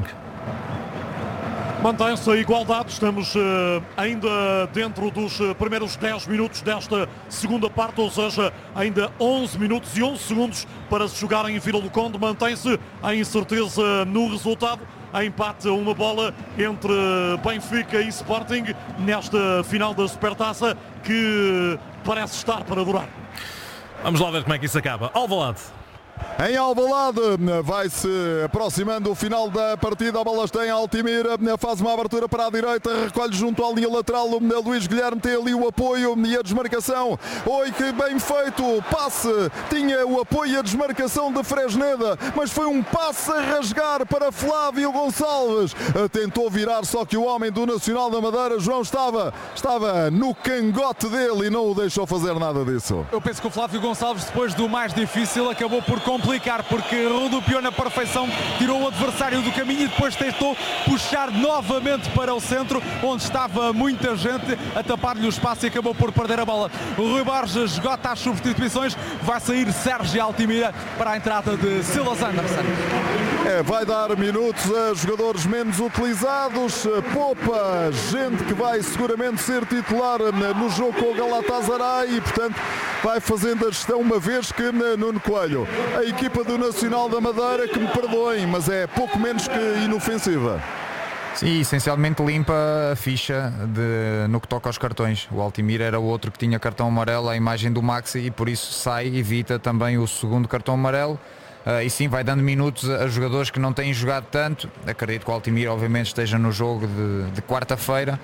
Mantém-se a igualdade, estamos ainda dentro dos primeiros 10 minutos desta segunda parte, ou seja, ainda 11 minutos e 11 segundos para se jogar em Vila do Conde. Mantém-se a incerteza no resultado. A empate a uma bola entre Benfica e Sporting nesta final da Supertaça que parece estar para durar. Vamos lá ver como é que isso acaba. Alvalade. Em Alvalade vai-se aproximando o final da partida. A bola está em Altimira, faz uma abertura para a direita, recolhe junto à linha lateral. O Luís Guilherme tem ali o apoio e a desmarcação. Oi, que bem feito o passe, tinha o apoio e a desmarcação de Fresneda, mas foi um passe a rasgar para Flávio Gonçalves. Tentou virar, só que o homem do Nacional da Madeira, João, estava no cangote dele e não o deixou fazer nada disso. Eu penso que o Flávio Gonçalves, depois do mais difícil, acabou por complicar, porque rodopiou na perfeição, tirou o adversário do caminho e depois tentou puxar novamente para o centro, onde estava muita gente a tapar-lhe o espaço e acabou por perder a bola. O Rui Borges esgota as substituições, vai sair Sérgio Altimira para a entrada de Silas Anderson. Vai dar minutos a jogadores menos utilizados, poupa gente que vai seguramente ser titular no jogo com o Galatasaray e, portanto, vai fazendo a gestão, uma vez que Nuno Coelho, a equipa do Nacional da Madeira, que me perdoem, mas é pouco menos que inofensiva. Sim, essencialmente limpa a ficha no que toca aos cartões. O Altimira era o outro que tinha cartão amarelo, a imagem do Maxi, e por isso evita também o segundo cartão amarelo. E sim, vai dando minutos a jogadores que não têm jogado tanto. Acredito que o Altimira obviamente esteja no jogo de quarta-feira.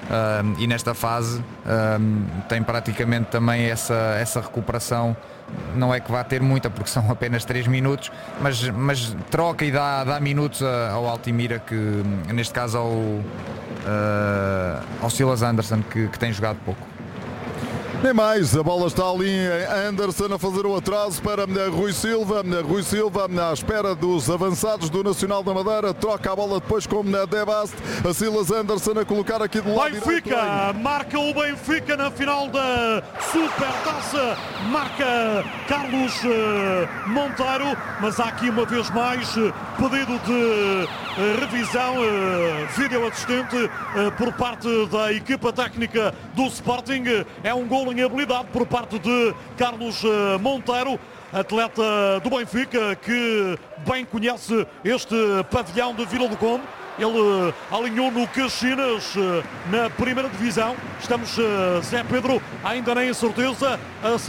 E nesta fase tem praticamente também essa recuperação. Não é que vá ter muita, porque são apenas 3 minutos, mas troca e dá minutos ao Altimira, que neste caso ao Silas Anderson, que tem jogado pouco. Nem mais, a bola está ali em Anderson a fazer o atraso para Rui Silva. Rui Silva à espera dos avançados do Nacional da Madeira, troca a bola depois com Debast. A Silas Anderson a colocar aqui do lado Benfica, direito. marca o Benfica na final da Supertaça, marca Carlos Monteiro, mas há aqui uma vez mais pedido de revisão, vídeo assistente por parte da equipa técnica do Sporting. É um gol em habilidade por parte de Carlos Monteiro, atleta do Benfica que bem conhece este pavilhão de Vila do Conde. Ele alinhou no Caxinas na primeira divisão. Estamos, Zé Pedro, ainda nem a certeza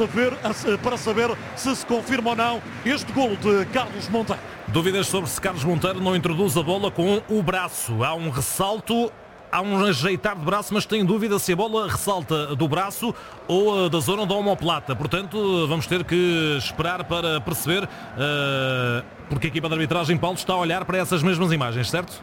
para saber se confirma ou não este golo de Carlos Monteiro. Dúvidas sobre se Carlos Monteiro não introduz a bola com o braço. Há um ressalto, há um ajeitar de braço, mas tem dúvida se a bola ressalta do braço ou da zona da omoplata. Portanto, vamos ter que esperar para perceber, porque a equipa de arbitragem, Paulo, está a olhar para essas mesmas imagens, certo?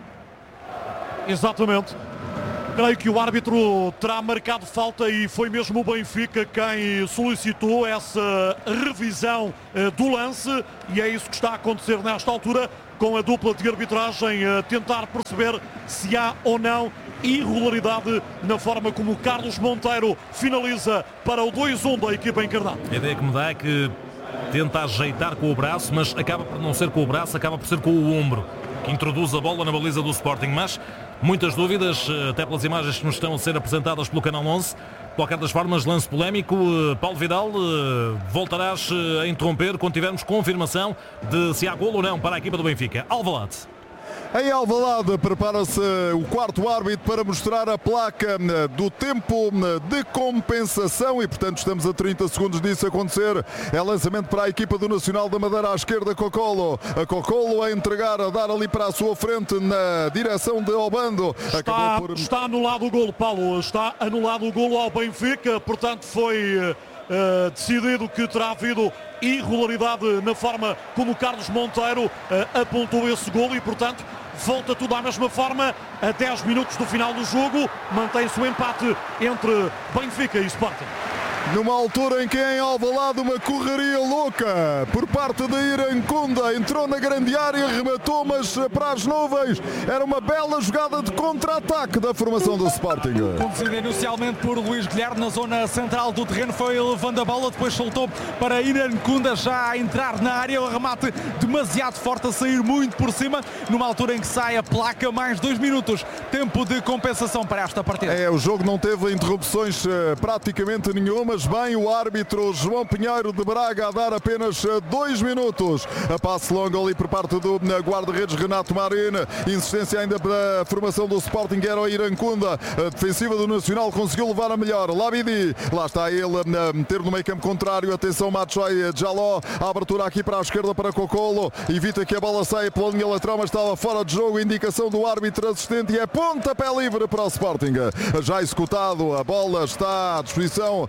Exatamente. Creio que o árbitro terá marcado falta e foi mesmo o Benfica quem solicitou essa revisão do lance, e é isso que está a acontecer nesta altura, com a dupla de arbitragem a tentar perceber se há ou não irregularidade na forma como o Carlos Monteiro finaliza para o 2-1 da equipa encarnada. A ideia que me dá é que tenta ajeitar com o braço, mas acaba por não ser com o braço, acaba por ser com o ombro, que introduz a bola na baliza do Sporting. Mas muitas dúvidas, até pelas imagens que nos estão a ser apresentadas pelo Canal 11. De qualquer das formas, lance polémico. Paulo Vidal, voltarás a interromper quando tivermos confirmação de se há golo ou não para a equipa do Benfica. Alvalade. Em Alvalade prepara-se o quarto árbitro para mostrar a placa do tempo de compensação e, portanto, estamos a 30 segundos disso acontecer. É lançamento para a equipa do Nacional da Madeira à esquerda, Cocolo. A Cocolo a entregar, a dar ali para a sua frente na direção de Obando. Está anulado o golo, Paulo. Está anulado o golo ao Benfica, portanto foi decidido que terá havido irregularidade na forma como o Carlos Monteiro apontou esse golo e, portanto, volta tudo à mesma forma. A 10 minutos do final do jogo mantém-se o empate entre Benfica e Sporting. Numa altura em que em Alvalade uma correria louca por parte de Irancunda, entrou na grande área, rematou, mas para as nuvens. Era uma bela jogada de contra-ataque da formação do Sporting. Conduzida inicialmente por Luís Guilherme na zona central do terreno, foi levando a bola, depois soltou para Irancunda já a entrar na área, o remate demasiado forte, a sair muito por cima, numa altura em que sai a placa, mais 2 minutos, tempo de compensação para esta partida. O jogo não teve interrupções praticamente nenhuma. Bem, o árbitro João Pinheiro de Braga a dar apenas 2 minutos. A passe longo ali por parte do guarda-redes Renato Marina. Insistência ainda para a formação do Sporting, era o Irancunda. A defensiva do Nacional conseguiu levar a melhor. Labidi, lá está ele a meter no meio campo contrário. Atenção, Machoy Jaló. A abertura aqui para a esquerda para Cocolo. Evita que a bola saia pela linha lateral, mas estava fora de jogo. Indicação do árbitro assistente e é pontapé livre para o Sporting. Já executado, a bola está à disposição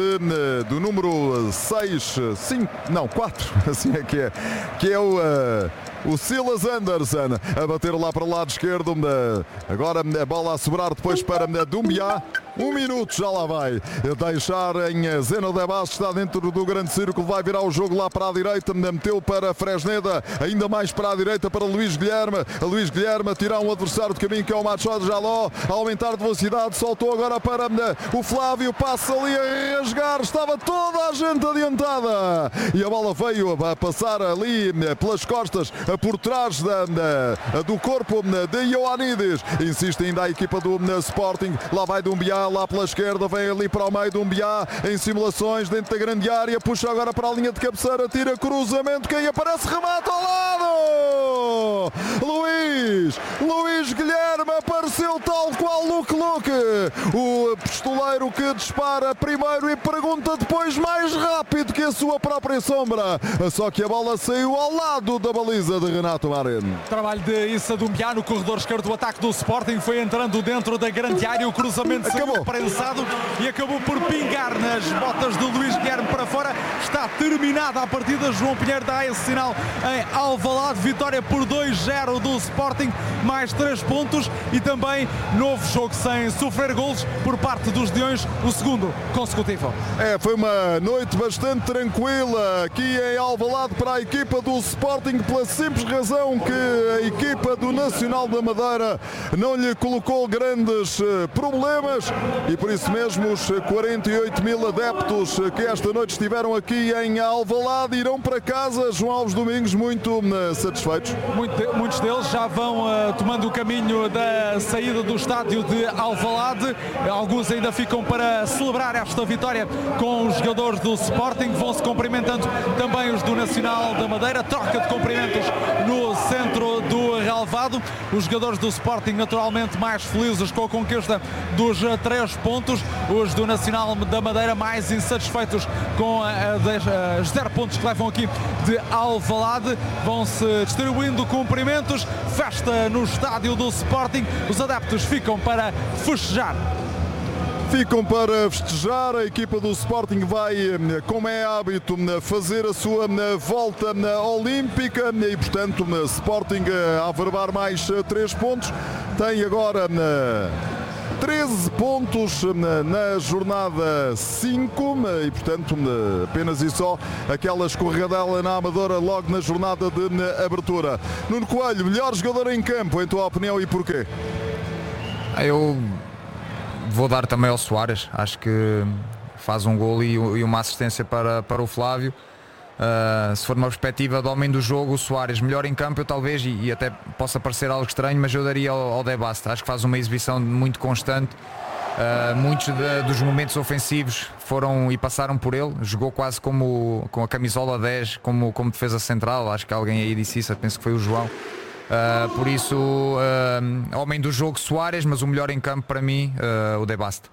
do número 4, assim é que é o Silas Anderson a bater lá para o lado esquerdo. Agora a bola a sobrar depois para Dumbiá. 1 minuto, já lá vai deixar em Zeno de Baixo, está dentro do grande círculo, vai virar o jogo lá para a direita, meteu para Fresneda, ainda mais para a direita para Luís Guilherme. Luís Guilherme a tirar um adversário de caminho que é o Machado Jaló, a aumentar de velocidade, soltou agora para o Flávio, passa ali a rasgar, estava toda a gente adiantada e a bola veio a passar ali pelas costas, por trás do corpo de Ioannidis. Insiste ainda a equipa do Sporting, lá vai Dumbiá, lá pela esquerda, vem ali para o meio de Dumbiá, em simulações dentro da grande área, puxa agora para a linha de cabeceira, tira cruzamento, quem aparece, remata ao lado! Luís Guilherme apareceu tal qual Luke, o pistoleiro que dispara primeiro e pergunta depois mais rápido que a sua própria sombra, só que a bola saiu ao lado da baliza de Renato Marino. Trabalho de Issa Dumbiá no corredor esquerdo do ataque do Sporting, foi entrando dentro da grande área, o cruzamento saiu prensado e acabou por pingar nas botas do Luís Guilherme para fora. Está terminada a partida, João Pinheiro dá esse sinal em Alvalade, vitória por 2-0 do Sporting mais 3 pontos e também novo jogo sem sofrer golos por parte dos Leões, o segundo consecutivo. Foi uma noite bastante tranquila aqui em Alvalade para a equipa do Sporting, pela simples razão que a equipa do Nacional da Madeira não lhe colocou grandes problemas e por isso mesmo os 48 mil adeptos que esta noite estiveram aqui em Alvalade irão para casa, João Alves Domingos, muito satisfeitos. Muitos deles já vão tomando o caminho da saída do estádio de Alvalade. Alguns ainda ficam para celebrar esta vitória com os jogadores do Sporting. Vão-se cumprimentando também os do Nacional da Madeira. Troca de cumprimentos no centro do relvado. Os jogadores do Sporting naturalmente mais felizes com a conquista dos 3 pontos. Os do Nacional da Madeira mais insatisfeitos com os 0 pontos que levam aqui de Alvalade. Vão-se distribuindo cumprimentos. Festa no estádio do Sporting. Os adeptos ficam para festejar. A equipa do Sporting vai, como é hábito, fazer a sua volta olímpica e, portanto, Sporting a averbar mais 3 pontos. Tem agora 13 pontos na jornada 5 e, portanto, apenas e só aquela escorregadela na Amadora logo na jornada de abertura. Nuno Coelho, melhor jogador em campo, em tua opinião, e porquê? Eu vou dar também ao Soares, acho que faz um golo e uma assistência para o Flávio. Se for uma perspectiva de homem do jogo, o Soares melhor em campo, eu talvez, e até possa parecer algo estranho, mas eu daria ao De Bast. Acho que faz uma exibição muito constante. Muitos dos momentos ofensivos foram e passaram por ele. Jogou quase com a camisola 10 como defesa central. Acho que alguém aí disse isso, penso que foi o João. Por isso, homem do jogo Soares, mas o melhor em campo para mim, o De Bast.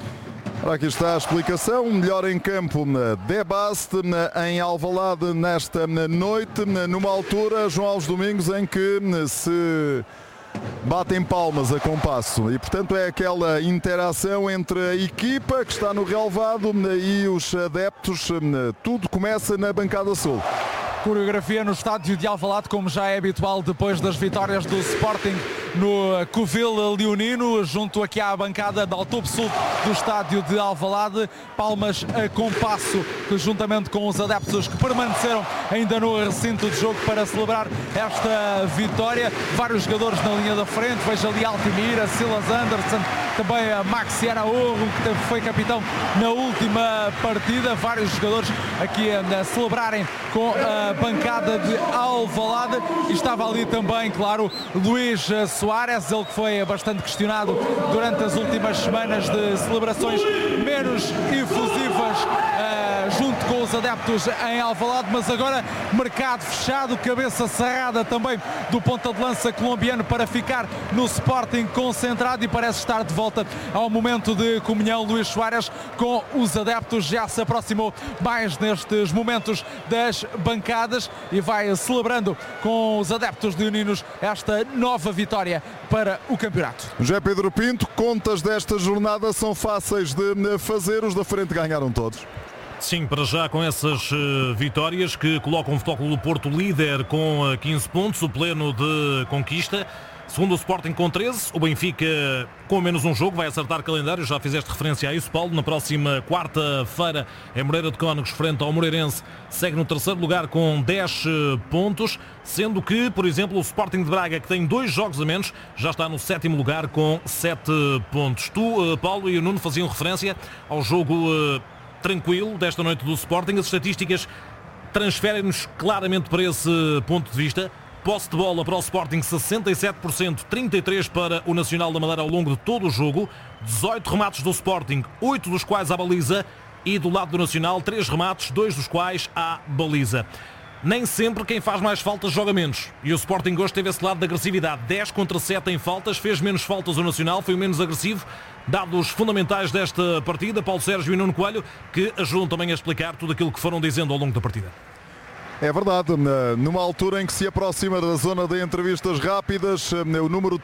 Aqui está a explicação. Melhor em campo, De Bast, em Alvalade nesta noite, numa altura, João Alves Domingos, em que se batem palmas a compasso e, portanto, é aquela interação entre a equipa que está no relvado e os adeptos. Tudo começa na bancada sul. Coreografia no estádio de Alvalade, como já é habitual depois das vitórias do Sporting no Covil Leonino, junto aqui à bancada da Altope Sul do estádio de Alvalade. Palmas a compasso, juntamente com os adeptos que permaneceram ainda no recinto de jogo para celebrar esta vitória. Vários jogadores na linha da frente, veja ali Altimira, Silas Anderson, também a Maxi Araújo, que foi capitão na última partida. Vários jogadores aqui a celebrarem com a bancada de Alvalade. E estava ali também, claro, Luís Soares, ele que foi bastante questionado durante as últimas semanas de celebrações menos efusivas junto com os adeptos em Alvalade, mas agora mercado fechado, cabeça cerrada também do ponta de lança colombiano para ficar no Sporting concentrado e parece estar de volta ao momento de comunhão. Luís Soares com os adeptos já se aproximou mais nestes momentos das bancadas e vai celebrando com os adeptos leoninos esta nova vitória para o campeonato. José Pedro Pinto, contas desta jornada são fáceis de fazer, os da frente ganharam todos. Sim, para já com essas vitórias que colocam o Futebol Clube do Porto líder com 15 pontos, o pleno de conquista. Segundo o Sporting com 13, o Benfica com menos um jogo vai acertar calendário, já fizeste referência a isso, Paulo. Na próxima quarta-feira em Moreira de Cónegos, frente ao Moreirense, segue no terceiro lugar com 10 pontos, sendo que, por exemplo, o Sporting de Braga, que tem 2 jogos a menos, já está no sétimo lugar com 7 pontos. Tu, Paulo, e o Nuno faziam referência ao jogo tranquilo desta noite do Sporting. As estatísticas transferem-nos claramente para esse ponto de vista. Posse de bola para o Sporting 67%, 33% para o Nacional da Madeira ao longo de todo o jogo. 18 remates do Sporting, 8 dos quais à baliza, e do lado do Nacional 3 remates, 2 dos quais à baliza. Nem sempre quem faz mais faltas joga menos. E o Sporting hoje teve esse lado de agressividade. 10 contra 7 em faltas, fez menos faltas o Nacional, foi o menos agressivo. Dados fundamentais desta partida, Paulo Sérgio e Nuno Coelho, que ajudam também a explicar tudo aquilo que foram dizendo ao longo da partida. É verdade, numa altura em que se aproxima da zona de entrevistas rápidas, o número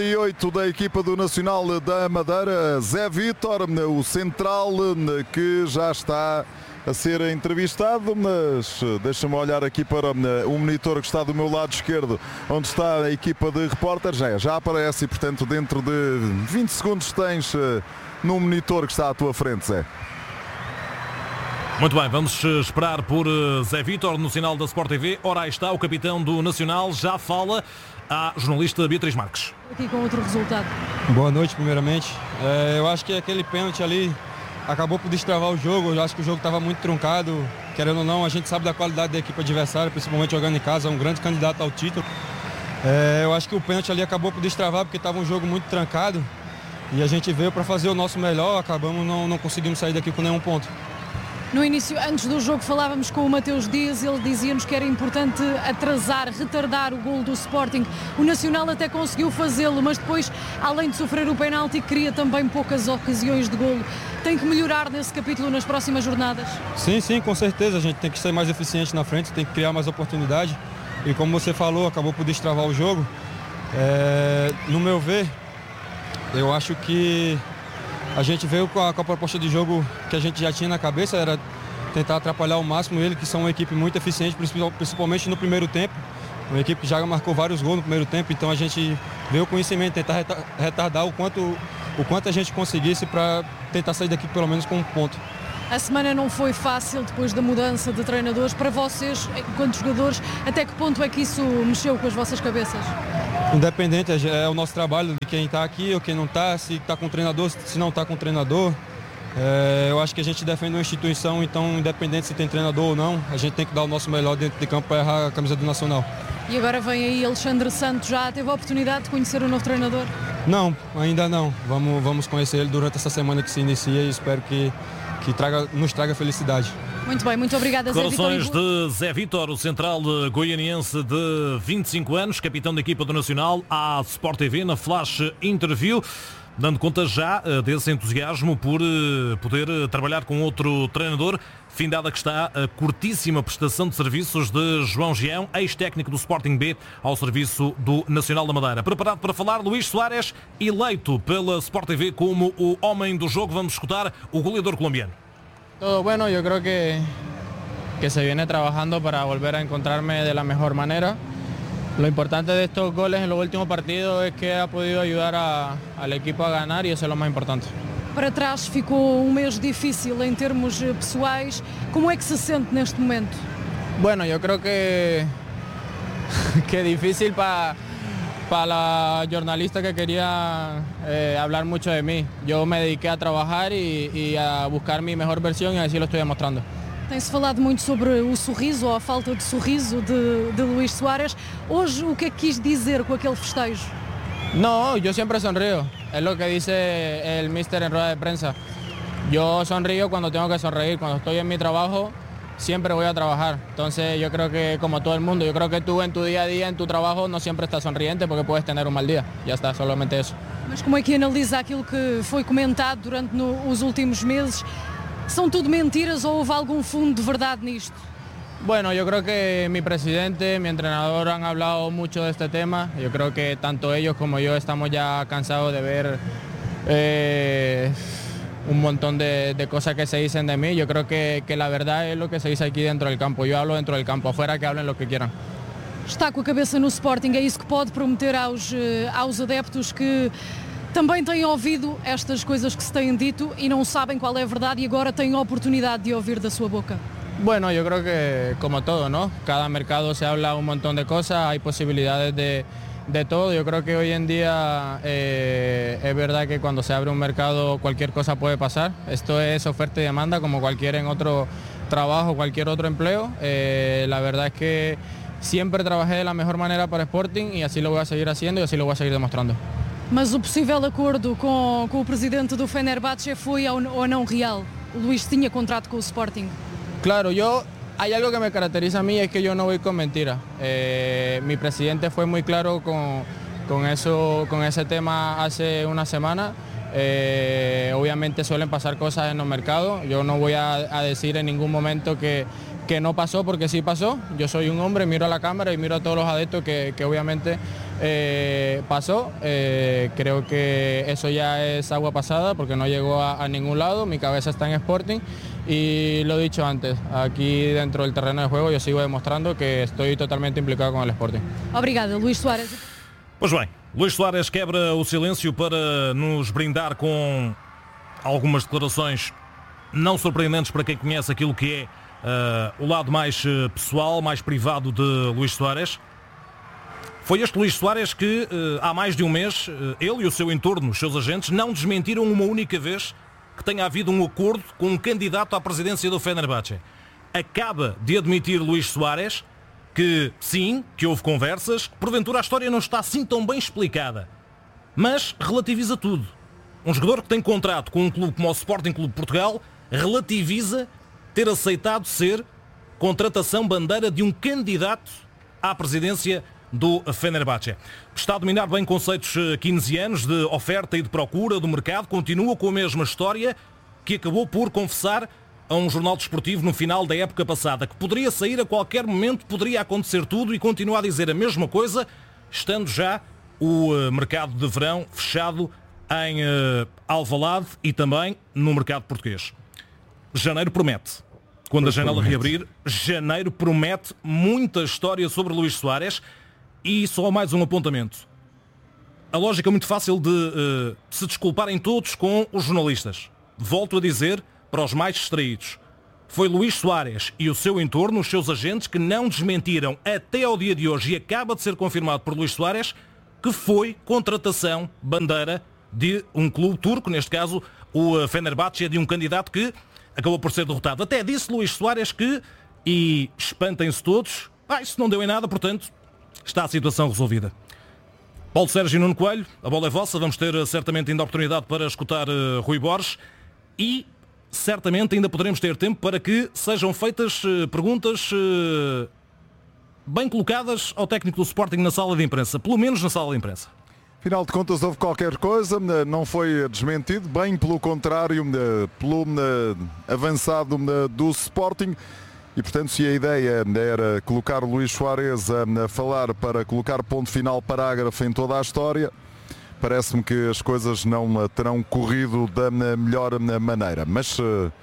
38 da equipa do Nacional da Madeira, Zé Vítor, o central, que já está a ser entrevistado, mas deixa-me olhar aqui para o monitor que está do meu lado esquerdo, onde está a equipa de repórteres. Já aparece e, portanto, dentro de 20 segundos tens no monitor que está à tua frente, Zé. Muito bem, vamos esperar por Zé Vítor no sinal da Sport TV. Ora, aí está o capitão do Nacional, já fala à jornalista Beatriz Marques. Aqui com outro resultado. Boa noite, primeiramente. Eu acho que aquele pênalti ali acabou por destravar o jogo. Eu acho que o jogo estava muito truncado. Querendo ou não, a gente sabe da qualidade da equipe adversária, principalmente jogando em casa, é um grande candidato ao título. Eu acho que o pênalti ali acabou por destravar porque estava um jogo muito trancado e a gente veio para fazer o nosso melhor, acabamos não conseguimos sair daqui com nenhum ponto. No início, antes do jogo, falávamos com o Mateus Dias, ele dizia-nos que era importante atrasar, retardar o golo do Sporting. O Nacional até conseguiu fazê-lo, mas depois, além de sofrer o penalti, cria também poucas ocasiões de golo. Tem que melhorar nesse capítulo nas próximas jornadas? Sim, com certeza. A gente tem que ser mais eficiente na frente, tem que criar mais oportunidade. E como você falou, acabou por destravar o jogo. No meu ver, eu acho que a gente veio com a proposta de jogo que a gente já tinha na cabeça, era tentar atrapalhar ao máximo ele, que são uma equipe muito eficiente, principalmente no primeiro tempo. Uma equipe que já marcou vários gols no primeiro tempo, então a gente veio com isso em mente, tentar retardar o quanto a gente conseguisse para tentar sair daqui pelo menos com um ponto. A semana não foi fácil depois da mudança de treinadores. Para vocês, enquanto jogadores, até que ponto é que isso mexeu com as vossas cabeças? Independente, é o nosso trabalho de quem está aqui ou quem não está, se está com o treinador, se não está com o treinador. Eu acho que a gente defende uma instituição, então independente se tem treinador ou não, a gente tem que dar o nosso melhor dentro de campo para errar a camisa do Nacional. E agora vem aí Alexandre Santos, já teve a oportunidade de conhecer o novo treinador? Não, ainda não. Vamos conhecer ele durante essa semana que se inicia e espero que nos traga felicidade. Muito bem, muito obrigada, Zé Vítor. Declarações de Zé Vítor, o central goianiense de 25 anos, capitão da equipa do Nacional, à Sport TV, na Flash Interview, dando conta já desse entusiasmo por poder trabalhar com outro treinador, findada que está a curtíssima prestação de serviços de João Gião, ex-técnico do Sporting B, ao serviço do Nacional da Madeira. Preparado para falar, Luís Soares, eleito pela Sport TV como o homem do jogo. Vamos escutar o goleador colombiano. Todo bueno, yo creo que se viene trabajando para volver a encontrarme de la mejor manera. Lo importante de estos goles en los últimos partidos es que ha podido ayudar al equipo a ganar y eso es lo más importante. Para trás ficou um mês difícil em termos pessoais. Como é que se sente neste momento? Bueno, yo creo que difícil para la jornalista que quería hablar mucho de mí. Yo me dediqué a trabajar y a buscar mi mejor versión y así lo estoy demostrando. Tem-se falado muito sobre o sorriso ou a falta de sorriso de Luís Soares. Hoje, o que é que quis dizer com aquele festejo? No, yo siempre sonrío. Es lo que dice el míster en rueda de prensa. Yo sonrío cuando tengo que sonreír. Cuando estoy en mi trabajo, siempre voy a trabajar. Entonces yo creo que como todo el mundo, yo creo que tú en tu día a día, en tu trabajo, no siempre estás sonriente porque puedes tener un mal día. Ya está, solamente eso. Mas como é que analisa aquilo que foi comentado durante os últimos meses? ¿Son tudo mentiras o houve algum fundo de verdade nisto? Bueno, yo creo que mi presidente, mi entrenador han hablado mucho de este tema. Yo creo que tanto ellos como yo estamos ya cansados de ver un montón de cosas que se dicen de mí. Yo creo que la verdad es lo que se dice aquí dentro del campo. Yo hablo dentro del campo, afuera que hablen lo que quieran. Está com a cabeça no Sporting, é isso que pode prometer aos adeptos que também têm ouvido estas coisas que se têm dito e não sabem qual é a verdade e agora têm a oportunidade de ouvir da sua boca? Bueno, yo creo que como todo, ¿no? Cada mercado se habla un montón de cosas, hay posibilidades de todo. Yo creo que hoy en día es verdad que cuando se abre un mercado cualquier cosa puede pasar. Esto es oferta y demanda como cualquier en otro trabajo, cualquier otro empleo. La verdad es que siempre trabajé de la mejor manera para Sporting y así lo voy a seguir haciendo y así lo voy a seguir demostrando. Mas o possível acordo com o presidente do Fenerbahçe foi ou não real? O Luís tinha contrato com o Sporting? Claro, hay algo que me caracteriza a mí, es que yo no voy con mentiras. Mi presidente fue muy claro con ese tema hace una semana. Obviamente suelen pasar cosas en los mercados. Yo no voy a decir en ningún momento que no pasó, porque sí pasó. Yo soy un hombre, miro a la cámara y miro a todos los adeptos que obviamente pasó. Creo que eso ya es agua pasada porque no llegó a ningún lado. Mi cabeza está en Sporting y lo he dicho antes, aquí dentro del terreno de juego yo sigo demostrando que estoy totalmente implicado con el Sporting. Obrigada, Luís Soares. Pois bem, Luís Soares quebra o silêncio para nos brindar com algumas declarações não surpreendentes para quem conhece aquilo que é o lado mais pessoal, mais privado de Luís Soares. Foi este Luís Soares que há mais de um mês, ele e o seu entorno, os seus agentes, não desmentiram uma única vez que tenha havido um acordo com um candidato à presidência do Fenerbahçe. Acaba de admitir Luís Soares que sim, que houve conversas, que porventura a história não está assim tão bem explicada, mas relativiza tudo. Um jogador que tem contrato com um clube como o Sporting Clube de Portugal relativiza ter aceitado ser contratação bandeira de um candidato à presidência do Fenerbahçe. Está a dominar bem conceitos keynesianos de oferta e de procura do mercado, continua com a mesma história que acabou por confessar a um jornal desportivo no final da época passada, que poderia sair a qualquer momento, poderia acontecer tudo, e continua a dizer a mesma coisa, estando já o mercado de verão fechado em Alvalade e também no mercado português. Janeiro promete. Quando a janela reabrir, janeiro promete muita história sobre Luís Soares. E só mais um apontamento. A lógica é muito fácil de se desculparem todos com os jornalistas. Volto a dizer, para os mais distraídos, foi Luís Soares e o seu entorno, os seus agentes, que não desmentiram até ao dia de hoje, e acaba de ser confirmado por Luís Soares, que foi contratação bandeira de um clube turco, neste caso o Fenerbahçe, de um candidato que acabou por ser derrotado. Até disse Luís Soares que, e espantem-se todos, isso não deu em nada, portanto está a situação resolvida. Paulo Sérgio e Nuno Coelho, a bola é vossa. Vamos ter certamente ainda a oportunidade para escutar Rui Borges e certamente ainda poderemos ter tempo para que sejam feitas perguntas bem colocadas ao técnico do Sporting na sala de imprensa, pelo menos na sala de imprensa. Afinal de contas houve qualquer coisa, não foi desmentido, bem pelo contrário, pelo avançado do Sporting. E, portanto, se a ideia era colocar Luís Soares a falar para colocar ponto final, parágrafo em toda a história, parece-me que as coisas não terão corrido da melhor maneira. Mas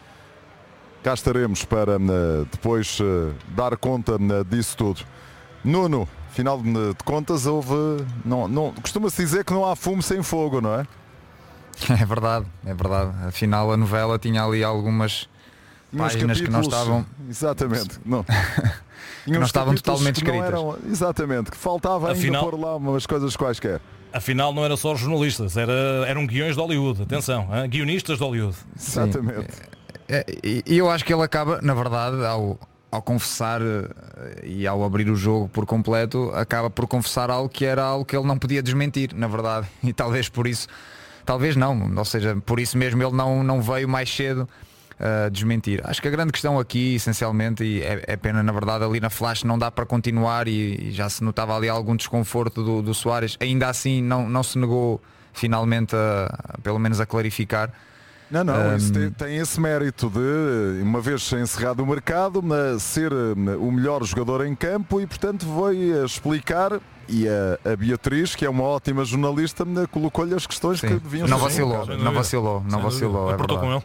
cá estaremos para depois dar conta disso tudo. Nuno, afinal de contas, houve... costuma-se dizer que não há fumo sem fogo, não é? É verdade, é verdade. Afinal, a novela tinha ali algumas páginas que não estavam... Exatamente. Não, que não estavam totalmente escritas. Exatamente, que faltava ainda pôr lá umas coisas quaisquer. Afinal, não era só jornalistas, eram guiões de Hollywood. Atenção, guionistas de Hollywood. Exatamente. E eu acho que ele acaba, na verdade, ao confessar e ao abrir o jogo por completo, acaba por confessar algo que era algo que ele não podia desmentir, na verdade. E talvez por isso, talvez não, ou seja, por isso mesmo ele não veio mais cedo desmentir. Acho que a grande questão aqui, essencialmente, e é pena, na verdade, ali na flash não dá para continuar e já se notava ali algum desconforto do Soares. Ainda assim não se negou finalmente pelo menos a clarificar. Não, isso tem esse mérito de, uma vez encerrado o mercado, ser o melhor jogador em campo, e portanto foi explicar. E a Beatriz, que é uma ótima jornalista, colocou-lhe as questões que deviam ser. Não vacilou. Apertou com ele.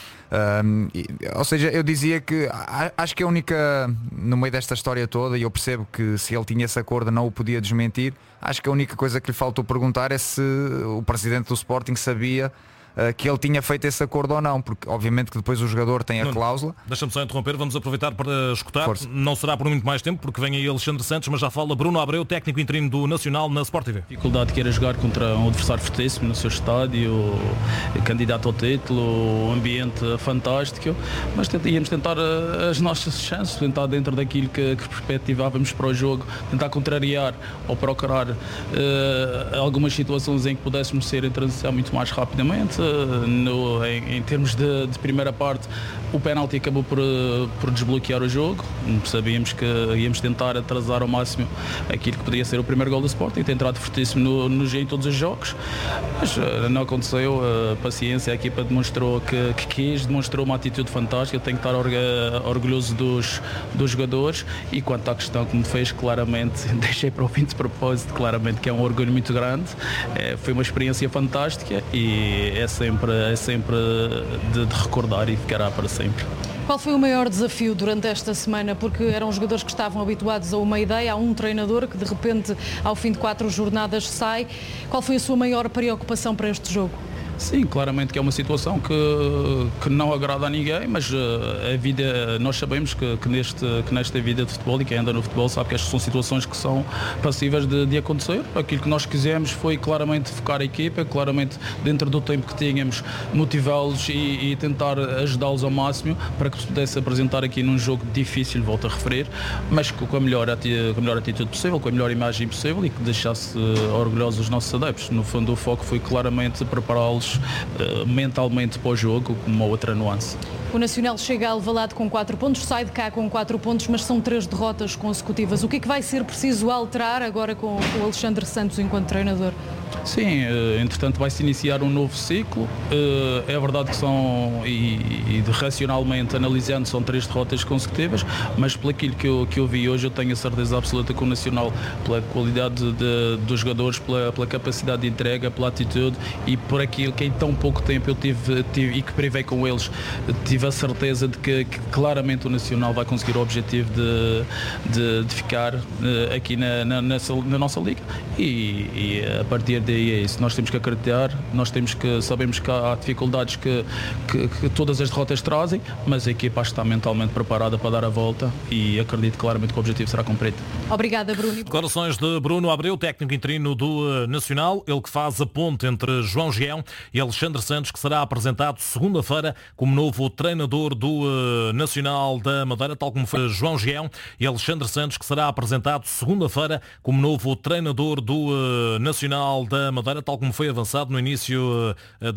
Ou seja, eu dizia que acho que a única, no meio desta história toda, e eu percebo que se ele tinha esse acordo não o podia desmentir, acho que a única coisa que lhe faltou perguntar é se o presidente do Sporting sabia que ele tinha feito esse acordo ou não, porque obviamente que depois o jogador tem a cláusula. Deixa-me só interromper, vamos aproveitar para escutar. Força. Não será por muito mais tempo, porque vem aí Alexandre Santos, mas já fala Bruno Abreu, técnico interino do Nacional na Sport TV. Dificuldade que era jogar contra um adversário fortíssimo no seu estádio, candidato ao título, um ambiente fantástico, mas íamos tentar as nossas chances, tentar dentro daquilo que perspectivávamos para o jogo, tentar contrariar ou procurar algumas situações em que pudéssemos ser em transição muito mais rapidamente. em termos de primeira parte, o penalti acabou por desbloquear o jogo. Sabíamos que íamos tentar atrasar ao máximo aquilo que poderia ser o primeiro gol do Sporting, tem entrado fortíssimo no G em todos os jogos, mas não aconteceu. A paciência, a equipa demonstrou que quis, demonstrou uma atitude fantástica. Eu tenho que estar orgulhoso dos jogadores. E quanto à questão que me fez, claramente, deixei para o fim de propósito, claramente que é um orgulho muito grande. Foi uma experiência fantástica e é sempre de recordar e ficará para sempre. Qual foi o maior desafio durante esta semana? Porque eram jogadores que estavam habituados a uma ideia, há um treinador que de repente ao fim de 4 jornadas sai. Qual foi a sua maior preocupação para este jogo? Sim, claramente que é uma situação que não agrada a ninguém, mas a vida, nós sabemos que nesta vida de futebol, e quem anda no futebol sabe que estas são situações que são passíveis de acontecer. Aquilo que nós quisemos foi claramente focar a equipa, claramente dentro do tempo que tínhamos, motivá-los e tentar ajudá-los ao máximo para que se pudesse apresentar aqui num jogo difícil, volto a referir, mas com a melhor atitude possível, com a melhor imagem possível e que deixasse orgulhosos os nossos adeptos. No fundo, o foco foi claramente prepará-los mentalmente para o jogo, com uma outra nuance. O Nacional chega a Alvalade com 4 pontos, sai de cá com 4 pontos, mas são 3 derrotas consecutivas. O que é que vai ser preciso alterar agora com o Alexandre Santos enquanto treinador? Sim, entretanto vai-se iniciar um novo ciclo. É verdade que são, e racionalmente analisando, são 3 derrotas consecutivas, mas pelo aquilo que eu vi hoje, eu tenho a certeza absoluta que o Nacional, pela qualidade dos jogadores, pela capacidade de entrega, pela atitude e por aquilo que em tão pouco tempo eu tive e que privei com eles, tive a certeza de que claramente o Nacional vai conseguir o objetivo de ficar aqui na nossa liga e a partir daí é isso. Nós temos que acreditar, sabemos que há dificuldades que todas as derrotas trazem, mas a equipa está mentalmente preparada para dar a volta e acredito claramente que o objetivo será cumprido. Obrigada, Bruno. Declarações de Bruno Abreu, técnico interino do Nacional, ele que faz a ponte entre João Gião e Alexandre Santos, que será apresentado segunda-feira como novo treinador do Nacional da Madeira, tal como foi João Gião e Alexandre Santos, que será apresentado segunda-feira como novo treinador do Nacional da Madeira, tal como foi avançado no início